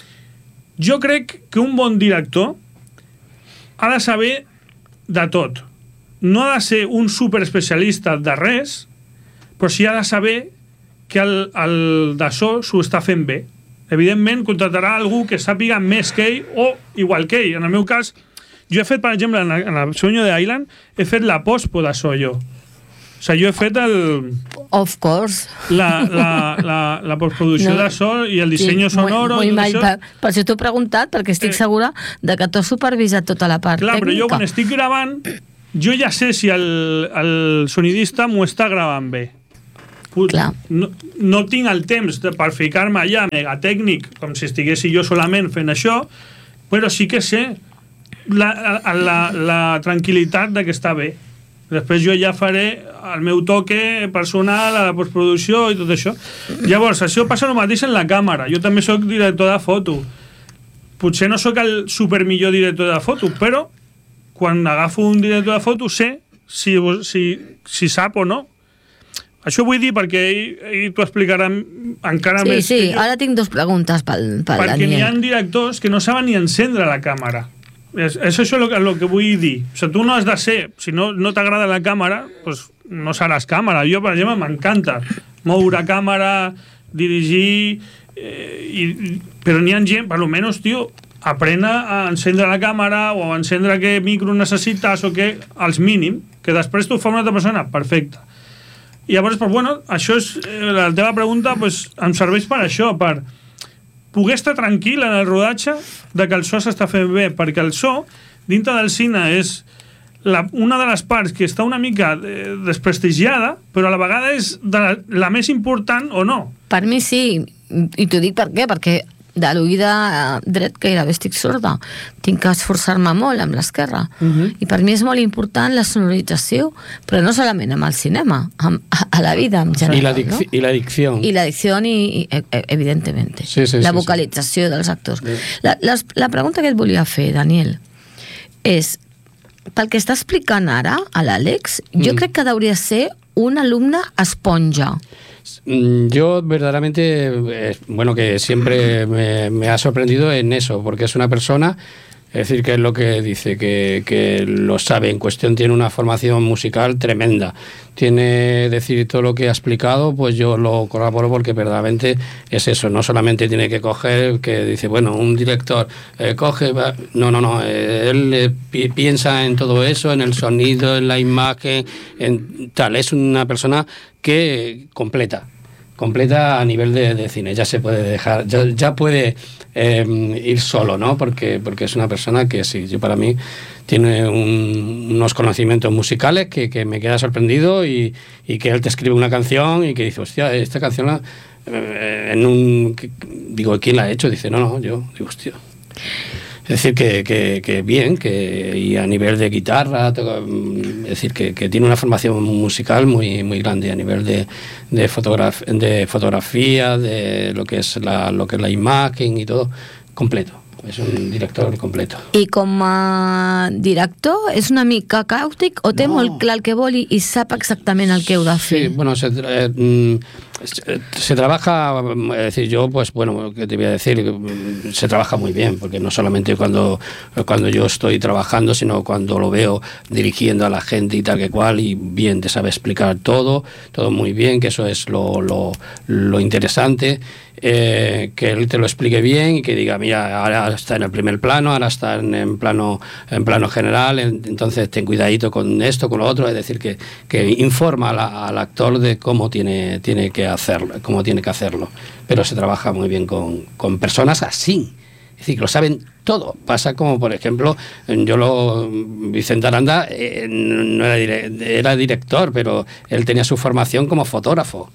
Jo crec que un bon director ha de saber de tot. No ha de ser un superespecialista de res, però sí ha de saber que el, el de so s'ho està fent bé. Evidentment, contratarà algú que sàpiga més que ell o igual que ell. En el meu cas, jo he fet, per exemple, en, en el Sueño de Island, he fet la pospo de so jo. O sigui, jo he fet el... Of course. La, la, la, la postproducció no. de so i el disseny sí, sonoro. Muy, muy i mal, això. per, per això t'ho he preguntat, perquè estic eh, segura de que t'has supervisat tota la part clar, tècnica. Clar, però jo quan estic gravant, jo ja sé si el, el sonidista m'ho està gravant bé. Clar. No, no tinc el temps de, per ficar-me allà megatècnic, com si estiguessi jo solament fent això, però sí que sé la, la, la, la tranquil·litat de que està bé. Després jo ja faré el meu toque personal a la postproducció i tot això. Llavors, això passa el mateix en la càmera. Jo també sóc director de foto. Potser no sóc el supermillor director de foto, però quan agafo un director de foto sé si, si, si sap o no. Això vull dir perquè ell, ell t'ho explicarà encara sí, més. Sí, sí, ara tinc dues preguntes pel, pel perquè Daniel. Perquè n'hi ha directors que no saben ni encendre la càmera. És, és això el que vull dir. O sigui, tu no has de ser, si no, no t'agrada la càmera, pues no seràs càmera. Jo, per exemple, m'encanta moure càmera, dirigir, eh, i, però n'hi ha gent, per almenys, tio, aprena a encendre la càmera o a encendre què micro necessites o què, als mínim, que després t'ho fa una altra persona, perfecte. I llavors, pues, bueno, això és, la teva pregunta pues, em serveix per això, per poder estar tranquil en el rodatge de que el so s'està fent bé, perquè el so, dintre del cine, és la, una de les parts que està una mica eh, desprestigiada, però a la vegada és de la, la més important o no. Per mi sí, i t'ho dic per què, perquè de l'oïda dret gairebé estic sorda. Tinc que esforçar-me molt amb l'esquerra. Uh-huh. I per mi és molt important la sonorització, però no solament amb el cinema, amb, a la vida en general. I la, dic- ¿no? I la dicció. I la dicció, i, i, evidentment. Sí, sí, la sí, vocalització sí. dels actors. Sí. La, les, la pregunta que et volia fer, Daniel, és, pel que està explicant ara a l'Àlex, mm. jo crec que hauria ser un alumne esponja. Yo verdaderamente, eh, bueno, que siempre me, me ha sorprendido en eso, porque es una persona, es decir, que es lo que dice, que, que lo sabe, en cuestión tiene una formación musical tremenda, tiene, es decir, todo lo que ha explicado, pues yo lo corroboro porque verdaderamente es eso, no solamente tiene que coger, que dice, bueno, un director eh, coge, va, no, no, no, eh, él eh, pi- piensa en todo eso, en el sonido, en la imagen, en tal, es una persona que completa, completa a nivel de, de cine, ya se puede dejar, ya, ya puede eh, ir solo, ¿no? Porque, porque es una persona que sí, yo para mí tiene un, unos conocimientos musicales que, que me queda sorprendido y, y que él te escribe una canción y que dice, hostia, esta canción la, eh, en un, que, digo, ¿quién la ha hecho? Dice, no, no, yo, digo, hostia. Es decir, que, que, que bien, que y a nivel de guitarra, es decir, que, que tiene una formación musical muy, muy grande a nivel de, de, fotograf, de fotografía, de lo que es la, lo que es la imagen y todo, completo. És un director completo. I com a director és una mica càutic o té no. molt clar el que vol i, i sap exactament el que heu de fer? Sí, bueno, se, eh, se trabaja, es decir, yo pues bueno, ¿qué te voy a decir? Se trabaja muy bien, porque no solamente cuando, cuando yo estoy trabajando, sino cuando lo veo dirigiendo a la gente y tal que cual, y bien, te sabe explicar todo, todo muy bien, que eso es lo, lo, lo interesante. Eh, que él te lo explique bien y que diga, mira, ahora está en el primer plano, ahora está en, en plano en plano general, en, entonces ten cuidadito con esto, con lo otro, es decir, que, que informa a la, al actor de cómo tiene, tiene que hacerlo, cómo tiene que hacerlo. Pero se trabaja muy bien con, con personas así. Es decir, que lo saben todo. Pasa como, por ejemplo, yo lo... Vicente Aranda eh, no era, dire, era director, pero él tenía su formación como fotógrafo.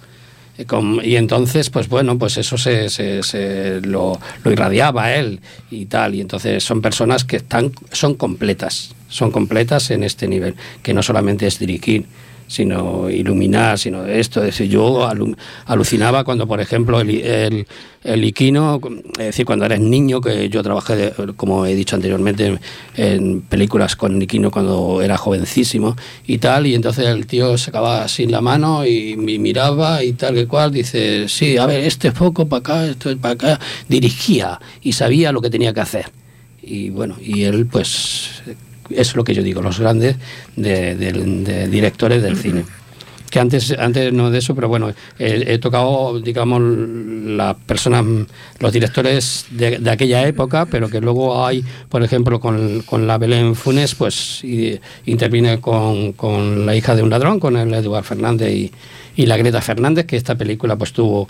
Y entonces, pues bueno, pues eso se, se, se lo, lo irradiaba a él y tal. Y entonces son personas que están, son completas, son completas en este nivel, que no solamente es dirigir, sino iluminar, sino esto. Es decir, yo alu, alucinaba cuando, por ejemplo, el, el, el Iquino, es decir, cuando eres niño, que yo trabajé, de, como he dicho anteriormente, en películas con Iquino cuando era jovencísimo y tal, y entonces el tío sacaba así la mano y, y miraba y tal que cual, dice, sí, a ver, este foco para acá, esto es para acá, dirigía y sabía lo que tenía que hacer. Y bueno, y él pues... es lo que yo digo, los grandes de, de, de directores del cine, que antes, antes no de eso, pero bueno, he, he tocado, digamos, las personas, los directores de, de aquella época, pero que luego hay, por ejemplo, con, con la Belén Funes, pues y, interviene con, con La hija de un ladrón, con el Eduard Fernández y, y la Greta Fernández, que esta película pues tuvo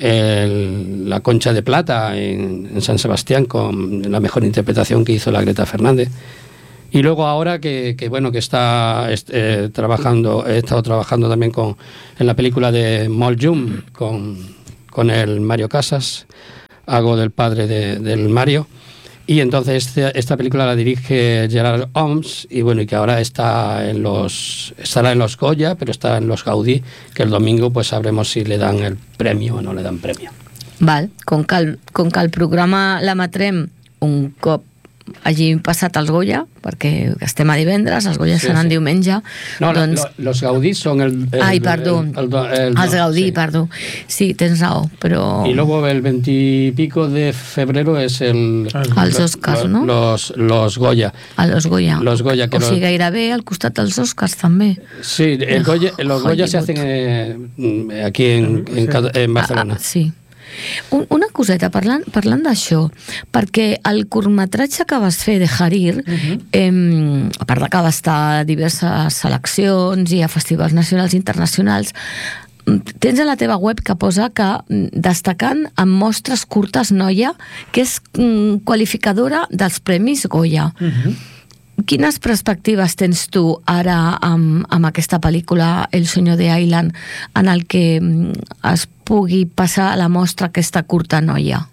el, la Concha de Plata en, en San Sebastián con la mejor interpretación que hizo la Greta Fernández. Y luego ahora que, que bueno, que está eh, trabajando, he estado trabajando también con, en la película de Molt Jum con, con el Mario Casas, hago del padre de, del Mario, y entonces este, esta película la dirige Gerard Homs, y bueno, y que ahora está en los, estará en los Goya, pero está en los Gaudí, que el domingo pues sabremos si le dan el premio o no le dan premio. Val, com que el, com que el programa l'emetrem un cop hagi passat els Goya, perquè estem a divendres, els Goya sí, seran sí. diumenge. No, doncs... lo, los Gaudí son el... el Ai, perdó, el, el, el, el, els Gaudí, sí. perdó. Sí, tens raó, però... Y luego el veintipico de febrero es el... Els Oscars, lo, no? Los, los Goya. A los Goya. Los Goya que o sigui, los... gairebé al costat dels Oscars, també. Sí, el Goya, los Goya se hacen eh, aquí en, en, en Barcelona. Ah, sí. Una coseta, parlant, parlant d'això, perquè el curtmetratge que vas fer de Harir, uh-huh. eh, a part de que va estar a diverses seleccions i a festivals nacionals i internacionals, tens a la teva web que posa que destacant en mostres curtes noia, que és qualificadora dels Premis Goya. Uh-huh. Quines perspectives tens tu ara amb, amb aquesta pel·lícula El sueño de Aylan, en el que es pugui passar a la mostra aquesta curta noia?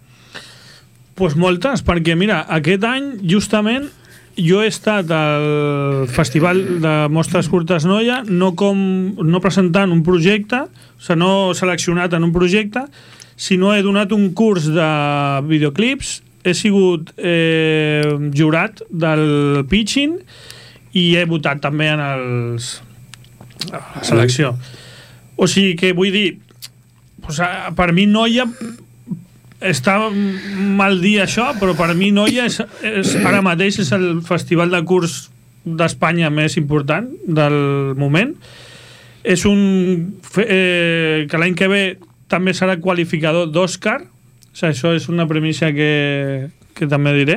Pues moltes, perquè mira, aquest any justament jo he estat al Festival de Mostres Curtes Noia, no, com, no presentant un projecte, o sigui, no seleccionat en un projecte, sinó he donat un curs de videoclips, he sigut eh, jurat del pitching i he votat també en els, a la selecció. O sigui que vull dir, pues, per mi Noia està mal dir això, però per mi Noia és, és, ara mateix és el festival de curs d'Espanya més important del moment. És un eh, que l'any que ve també serà qualificador d'Òscar. O sigui, això és una premissa que, que també diré.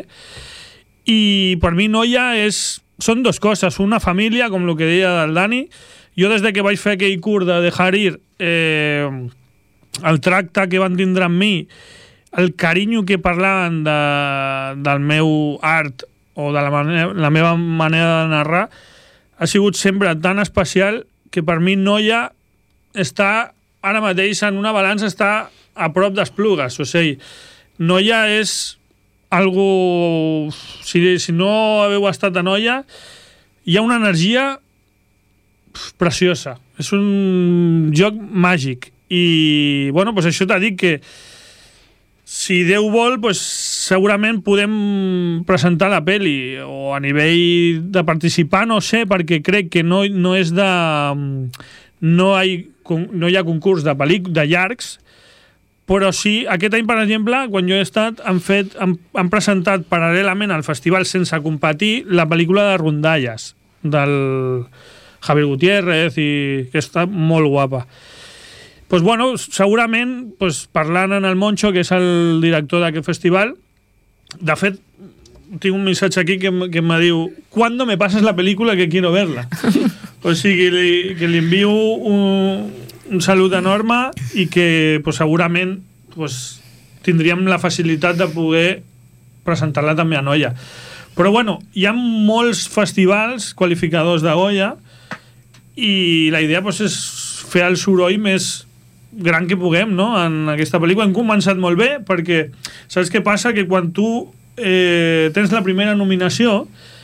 I per mi Noia és, són dues coses. Una família, com el que deia el Dani. Jo des de que vaig fer aquell curs de Harir, eh, el tracte que van tindre amb mi, el carinyo que parlaven de, del meu art o de la, manera, la meva manera de narrar, ha sigut sempre tan especial que per mi Noia està ara mateix en una balança, està a prop d'Esplugues. O sigui, Noia és algo... Si, si no haveu estat a Noia, hi ha una energia preciosa. És un joc màgic. I, bueno, pues això t'ha dit que si Déu vol, pues, segurament podem presentar la peli, o a nivell de participar, no sé, perquè crec que no, no és de... No hi, no hi ha concurs de pel·líc, de llargs, però sí, aquest any, per exemple, quan jo he estat, han, fet, han, han presentat paral·lelament al festival sense competir la pel·lícula de Rondalles, del Javier Gutiérrez, i que està molt guapa. Pues bueno, segurament, pues, parlant en el Moncho, que és el director d'aquest festival, de fet, tinc un missatge aquí que, que me diu ¿cuándo me pasas la película que quiero verla? O sigui, li, que li envio un, un salut enorme i que pues, segurament pues, tindríem la facilitat de poder presentar-la també a Noia. Però bueno, hi ha molts festivals qualificadors de Goya i la idea pues, és fer el soroll més gran que puguem, no? En aquesta pel·lícula hem començat molt bé perquè saps què passa? Que quan tu eh, tens la primera nominació,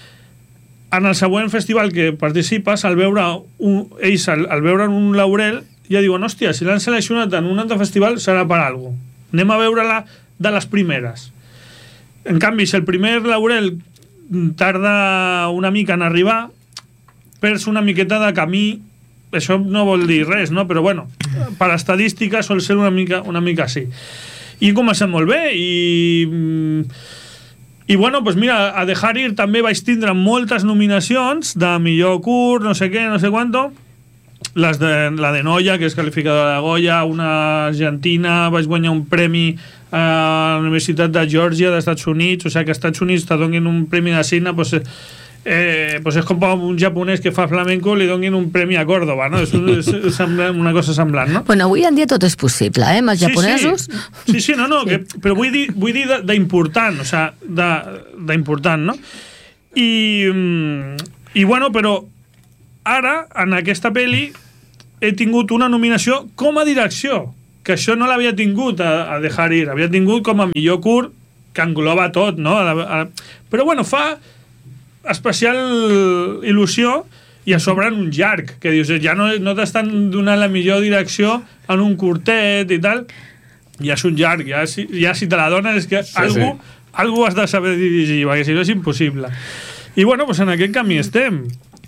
en el següent festival que participes, al veure un, ells al, al veure un laurel ja diuen, hòstia, si l'han seleccionat en un altre festival serà per alguna cosa. Anem a veure-la de les primeres. En canvi, si el primer laurel tarda una mica en arribar, perds una miqueta de camí. Això no vol dir res, no? Però bueno, per estadística sol ser una mica, una mica així. I hem començat molt bé i... I bueno, pues mira, a The Harir també vaig tindre moltes nominacions de millor curt, no sé què, no sé quanto, les de, la de Noia, que és qualificadora de Goya, una argentina, vaig guanyar un premi a la Universitat de Georgia dels Estats Units, o sigui que als Estats Units te donin un premi de cine, pues, eh, pues és com un japonès que fa flamenco li donin un premi a Córdoba, no? És, és, és una cosa semblant, no? Bueno, avui en dia tot és possible, eh, amb els sí, japonesos. Sí, sí, sí no, no, sí. Que, però vull dir, vull dir d'important, o sigui, d'important, no? I, i bueno, però ara, en aquesta pel·li, he tingut una nominació com a direcció, que això no l'havia tingut a, a Dejar Ir, havia tingut com a millor curt, que engloba tot, no? A la, a, però bueno, fa especial il·lusió i a sobre en un llarg, que dius, ja no, no t'estan donant la millor direcció en un curtet i tal, ja és un llarg, ja, ja si te la dones és que sí, algú, sí. algú has de saber dirigir, perquè si no és impossible. I bueno, doncs en aquest camí estem.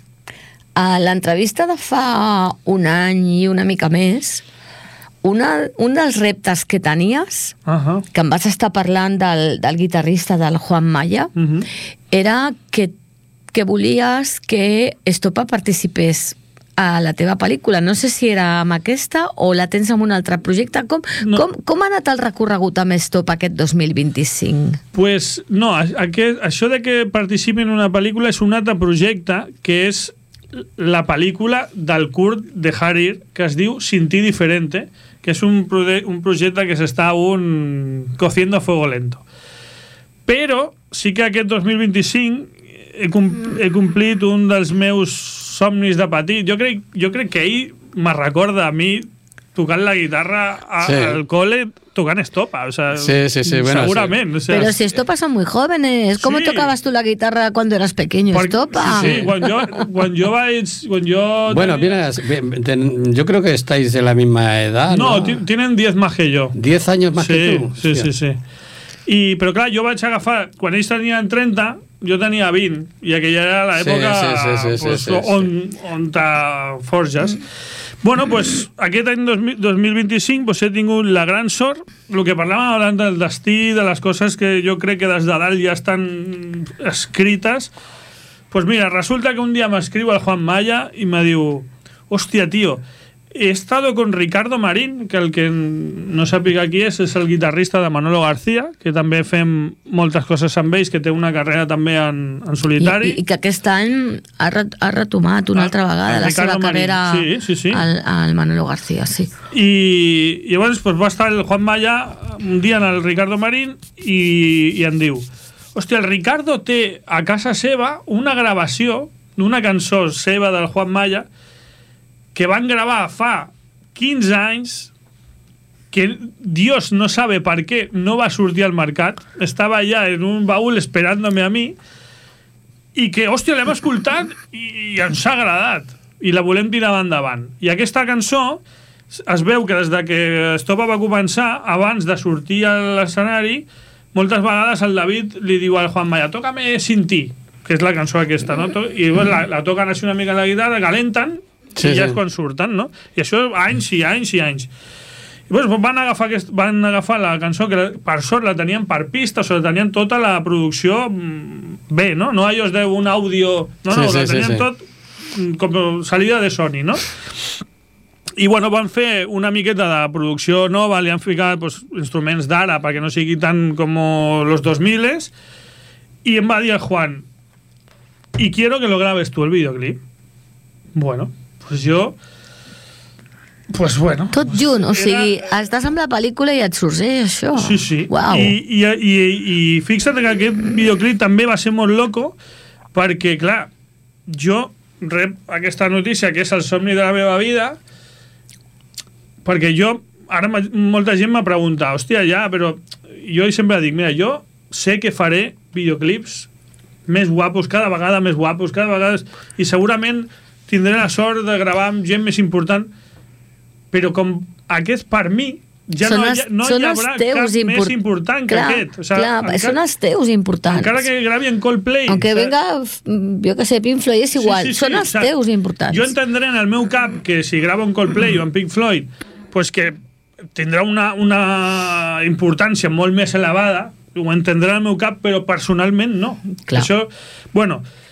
A l'entrevista de fa un any i una mica més, una, un dels reptes que tenies, uh-huh. que em vas estar parlant del, del guitarrista del Juan Maya, uh-huh. era que, que volies que Estopa participés a la teva pel·lícula. No sé si era amb aquesta o la tens en un altre projecte. Com, no. com, com ha anat el recorregut amb Estopa aquest dos mil vint-i-cinc? Pues no, aquest, això de que participi en una pel·lícula és un altre projecte que és la pel·lícula del curt Dejar Ir, que es diu Sin ti diferente, que és un, un projecte que s'està un cociendo a fuego lento. Però sí que aquest dos mil vint-i-cinc he, com, he complit un dels meus somnis de petit. Jo crec, jo crec que ell me recorda a mi tocant la guitarra a, sí. al cole, tocant Estopa, o sea, sí, sí, sí, bueno, seguramente. Sí. O sea, pero si Estopa son muy jóvenes, ¿cómo sí. tocabas tú la guitarra cuando eras pequeño, Porque, Estopa? Sí, sí. Cuando yo, cuando yo, cuando yo bueno, tenía... mira, yo creo que estáis de la misma edad, ¿no? No, tienen diez más que yo. diez años más sí, que tú. Sí, sí, sí. I, però clar, jo vaig agafar, quan ells tenien trenta, jo tenia vint, i aquella era l'època sí, sí, sí, sí, pues, sí, sí, on, on te forges. Bueno, pues aquest any dos mil vint-i-cinc pues, he tingut la gran sort, el que parlàvem abans del destí, de les coses que jo crec que des de dalt ja estan escrites. Pues mira, resulta que un dia m'escriu el Juan Maya i me diu, hòstia, tio, he estado con Ricardo Marín, que el que no sàpiga qui és, és el guitarrista de Manolo García, que també fem moltes coses amb ells, que té una carrera també en, en solitari. I, I que aquest any ha, ret, ha retomat una ah, altra vegada la seva carrera sí, sí, sí. Al, al Manolo García, sí. I, i llavors pues, va estar el Juan Maya un dia en el Ricardo Marín i, i em diu, hòstia, el Ricardo té a casa seva una gravació d'una cançó seva del Juan Maya que van gravar fa quinze anys, que Dios no sabe per què no va sortir al mercat, estava allà en un baúl esperant-me a mi, i que, hòstia, l'hem escoltat i, i ens ha agradat, i la volem tirar endavant. I aquesta cançó es veu que des de que Estopa va començar, abans de sortir a l'escenari, moltes vegades el David li diu al Juan Maya, tócame Sin ti, que és la cançó aquesta, no? I bueno, la, la toquen així una mica la guitarra, calenten, sí, i ja sí. és quan surten, no? I això anys i anys i anys. I pues, van, agafar aquest, van agafar la cançó que per sort la tenien per pista, o sigui, tenien tota la producció bé, no? No allò és d'un àudio... No, no, sí, la tenien sí, sí. tot com salida de Sony, no? I bueno, van fer una miqueta de producció nova, li han ficat pues, instruments d'ara perquè no sigui tant com los dos miles, i em va dir el Juan, y quiero que lo grabes tú el videoclip. Bueno, pues jo... Pues bueno... Tot junt, o sigui, era... estàs amb la pel·lícula i et sorgeix això. Sí, sí. Wow. I, i, i, i fixa't que aquest videoclip també va ser molt loco perquè, clar, jo rep aquesta notícia que és el somni de la meva vida perquè jo, ara molta gent m'ha preguntat, hòstia, ja, però jo sempre dic, mira, jo sé que faré videoclips més guapos, cada vegada més guapos, cada vegada... I segurament tindré la sort de gravar amb gent més important, però com aquest per mi ja són no, els, no hi haurà cap import... més important que clar, aquest. O sigui, clar, encara, són els teus importants. Encara que gravi en Coldplay. Aunque o sea, venga, jo que sé, Pink Floyd és igual. Sí, sí, sí, són els o sea, teus importants. Jo entendré en el meu cap que si gravo en Coldplay o en Pink Floyd, pues que tindrà una, una importància molt més elevada, ho entendré en el meu cap, però personalment no. Clar. Això, bueno...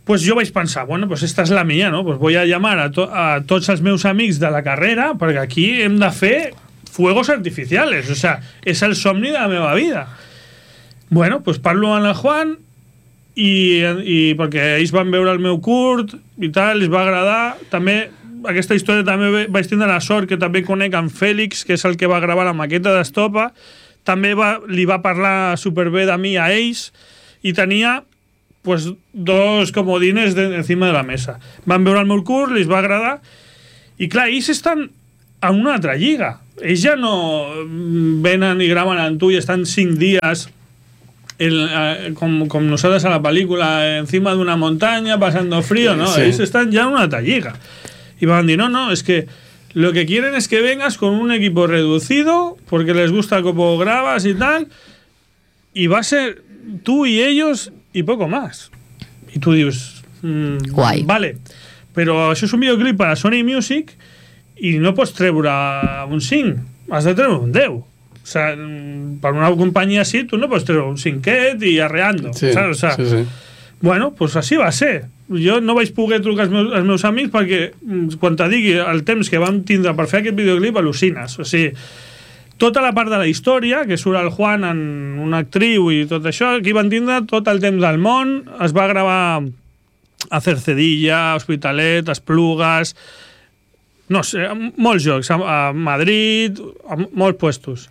pues jo vaig pensar, bueno, pues esta és la mia, no? Pues voy a llamar a, to a tots els meus amics de la carrera perquè aquí hem de fer fuegos artificiales, o sea, és el somni de la meva vida. Bueno, pues parlo amb el Juan i, i perquè ells van veure el meu curt i tal, els va agradar. També aquesta història també vaig tindre la sort que també conec en Fèlix, que és el que va gravar la maqueta d'Estopa. També va, li va parlar superbé de mi a ells i tenia pues dos comodines de, encima de la mesa. Van veure el meu curt, li va agradar i clar, ells estan en una altra lliga. Ells ja no venen i graven amb tu i estan cinc dies el, eh, com, com nosaltres a la pel·lícula encima d'una muntanya pasando frío, no, sí. Ells estan ja en una altra lliga y van a decir, no, no, es que lo que quieren es que vengas con un equipo reducido porque les gusta cómo grabas y tal y va a ser tú y ellos y poco más. Y tú dius, mmm, guai. Vale, però això és un videoclip per a Sony Music i no pots treure un cinc, has de treure un deu. O sea, per una companyia així tu no pots treure un cinquet i arreando, sí, saps? O sea, sí, sí. Bueno, pues així va ser. Jo no vaig poder trucar als meus, als meus amics perquè quan te digui el temps que vam tindre per fer aquest videoclip al·lucines. O sigui, tota la part de la història, que surt el Juan en una actriu i tot això, aquí van tindre tot el temps del món, es va gravar a Cercedilla, a Hospitalet, a Esplugues, no sé, molts jocs, a Madrid, a molts puestos.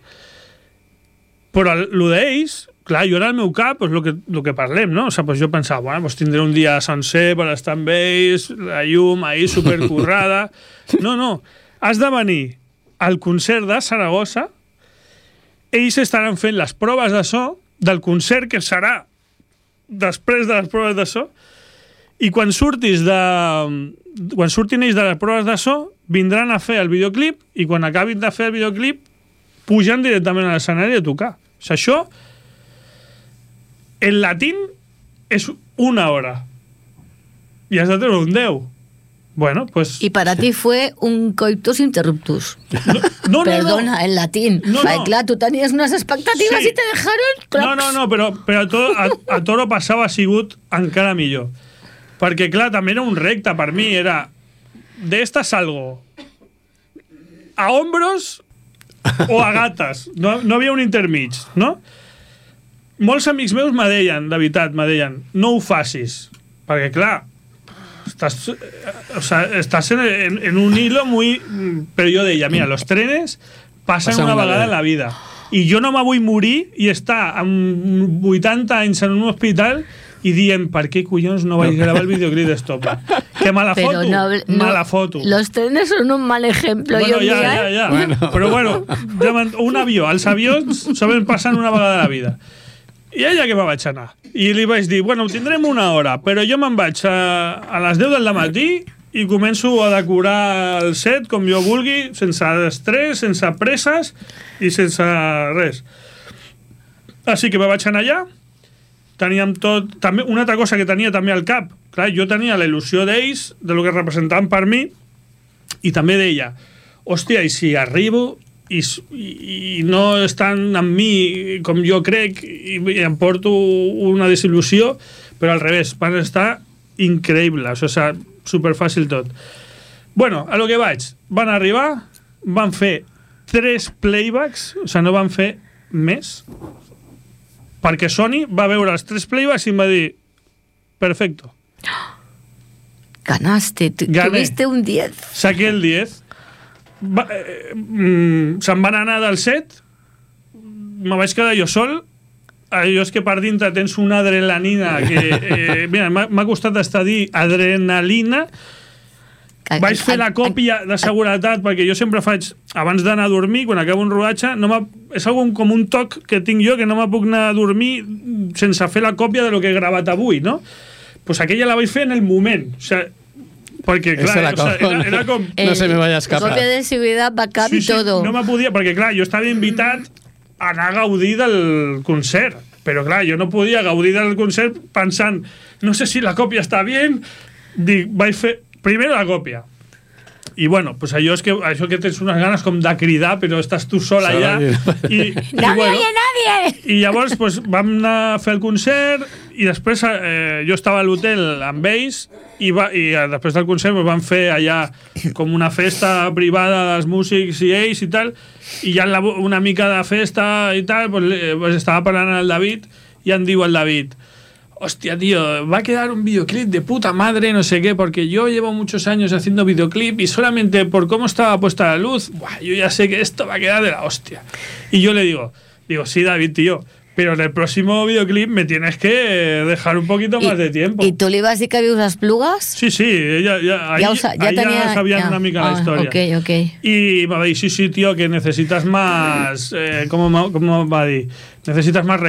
Però el d'ells, clar, jo era al meu cap, pues, el, que, el que parlem, no? O sigui, pues jo pensava, bueno, pues tindré un dia sencer per estar amb ells, la llum ahí supercurrada. No, no, has de venir al concert de Saragossa, ells estaran fent les proves de so del concert que serà després de les proves de so i quan surtis de quan surtin ells de les proves de so vindran a fer el videoclip i quan acabin de fer el videoclip pujan directament a l'escenari a tocar. O sigui, això en latín és una hora i has de treure un deu. Bueno, pues... Y para ti fue un coitus interruptus. No, no, Perdona, no. en latín. No, Ay, no. claro, tú tenías unas expectativas Sí. y te dejaron... Claps. No, no, no, però, però a, to, a, a Toro passava ha sigut encara millor. Perquè, clar, també era un recte per mi, era de esta salgo a hombros o a gates. No, no havia un intermig, no? Molts amics meus me deien, de veritat, me deien, no ho facis. Perquè, clar, estás, o sea, estás en, en, en un hilo muy... Pero yo deia, mira, los trenes passen Passa una, una vegada en la vida. I jo no me vull morir i estar amb vuitanta anys en un hospital i dient, per què collons no vaig gravar el videoclip d'Estopa? Que mala Pero foto, no, no, mala foto. Los trenes son un mal ejemplo. Bueno, hoy en ja, día, ja, ja. Bueno. Però bueno, un avió, els avions saben passar una vegada a la vida. I ella que me vaig anar. I li vaig dir, bueno, tindrem una hora, però jo me'n vaig a, a les deu del matí i començo a decorar el set com jo vulgui, sense estrès, sense presses i sense res. Així que me vaig anar allà, teníem tot... També, una altra cosa que tenia també al cap, clar, jo tenia la il·lusió d'ells, de lo que representaven per mi, i també deia, hòstia, i si arribo i, i, i no estan amb mi com jo crec i, i em porto una desil·lusió, però al revés, van estar increïbles, o sigui, superfàcil tot. Bueno, a lo que vaig, van arribar, van fer tres playbacks, o sigui, no van fer més, perquè Sony va veure els tres playbacks i em va dir, perfecto. Ganaste, tu, tuviste un diez. Saqué el diez. Va, eh, mm, se'n van anar del set, me vaig quedar jo sol. Allò és que per dintre tens una adrenalina que... Eh, mira, m'ha costat estar a dir adrenalina. Vaig fer la còpia de seguretat perquè jo sempre faig, abans d'anar a dormir, quan acabo un rodatge, no és algun, com un toc que tinc jo, que no me puc anar a dormir sense fer la còpia de lo que he gravat avui, no? Pues aquella la vaig fer en el moment. O sea, perquè, clar, o sea, era, era com... No se me vaya a escapar. Còpia de seguretat, backup sí, i sí, todo. No me podia, perquè, clar, jo estava invitat a anar a gaudir del concert, però, clar, jo no podia gaudir del concert pensant, no sé si la còpia està bé, dic, vaig fer primero la còpia. I, bueno, pues allò és que, això que tens unes ganes com de cridar, però estàs tu sol allà. I, i, ¡No bueno, oye nadie! nadie! I llavors pues, vam anar a fer el concert i després eh, jo estava a l'hotel amb ells i, va, i després del concert pues, vam fer allà com una festa privada dels músics i ells i tal, i ja la, una mica de festa i tal, pues, pues estava parlant el David i em diu el David: hostia, tío, va a quedar un videoclip de puta madre, no sé qué, porque yo llevo muchos años haciendo videoclip y solamente por cómo estaba puesta la luz, buah, yo ya sé que esto va a quedar de la hostia. Y yo le digo, digo, sí, David, tío, pero en el próximo videoclip me tienes que dejar un poquito más de tiempo. ¿Y tú li vas dir que vius a Esplugues? Sí, sí, ella, ya, ahí, ya, usa, ya, ahí tenía, ya sabían ya. una mica ah, la historia. Ok, ok. Y me va a decir, sí, sí, tío, que necesitas más... Eh, ¿cómo, ¿Cómo va a decir? Necesitas más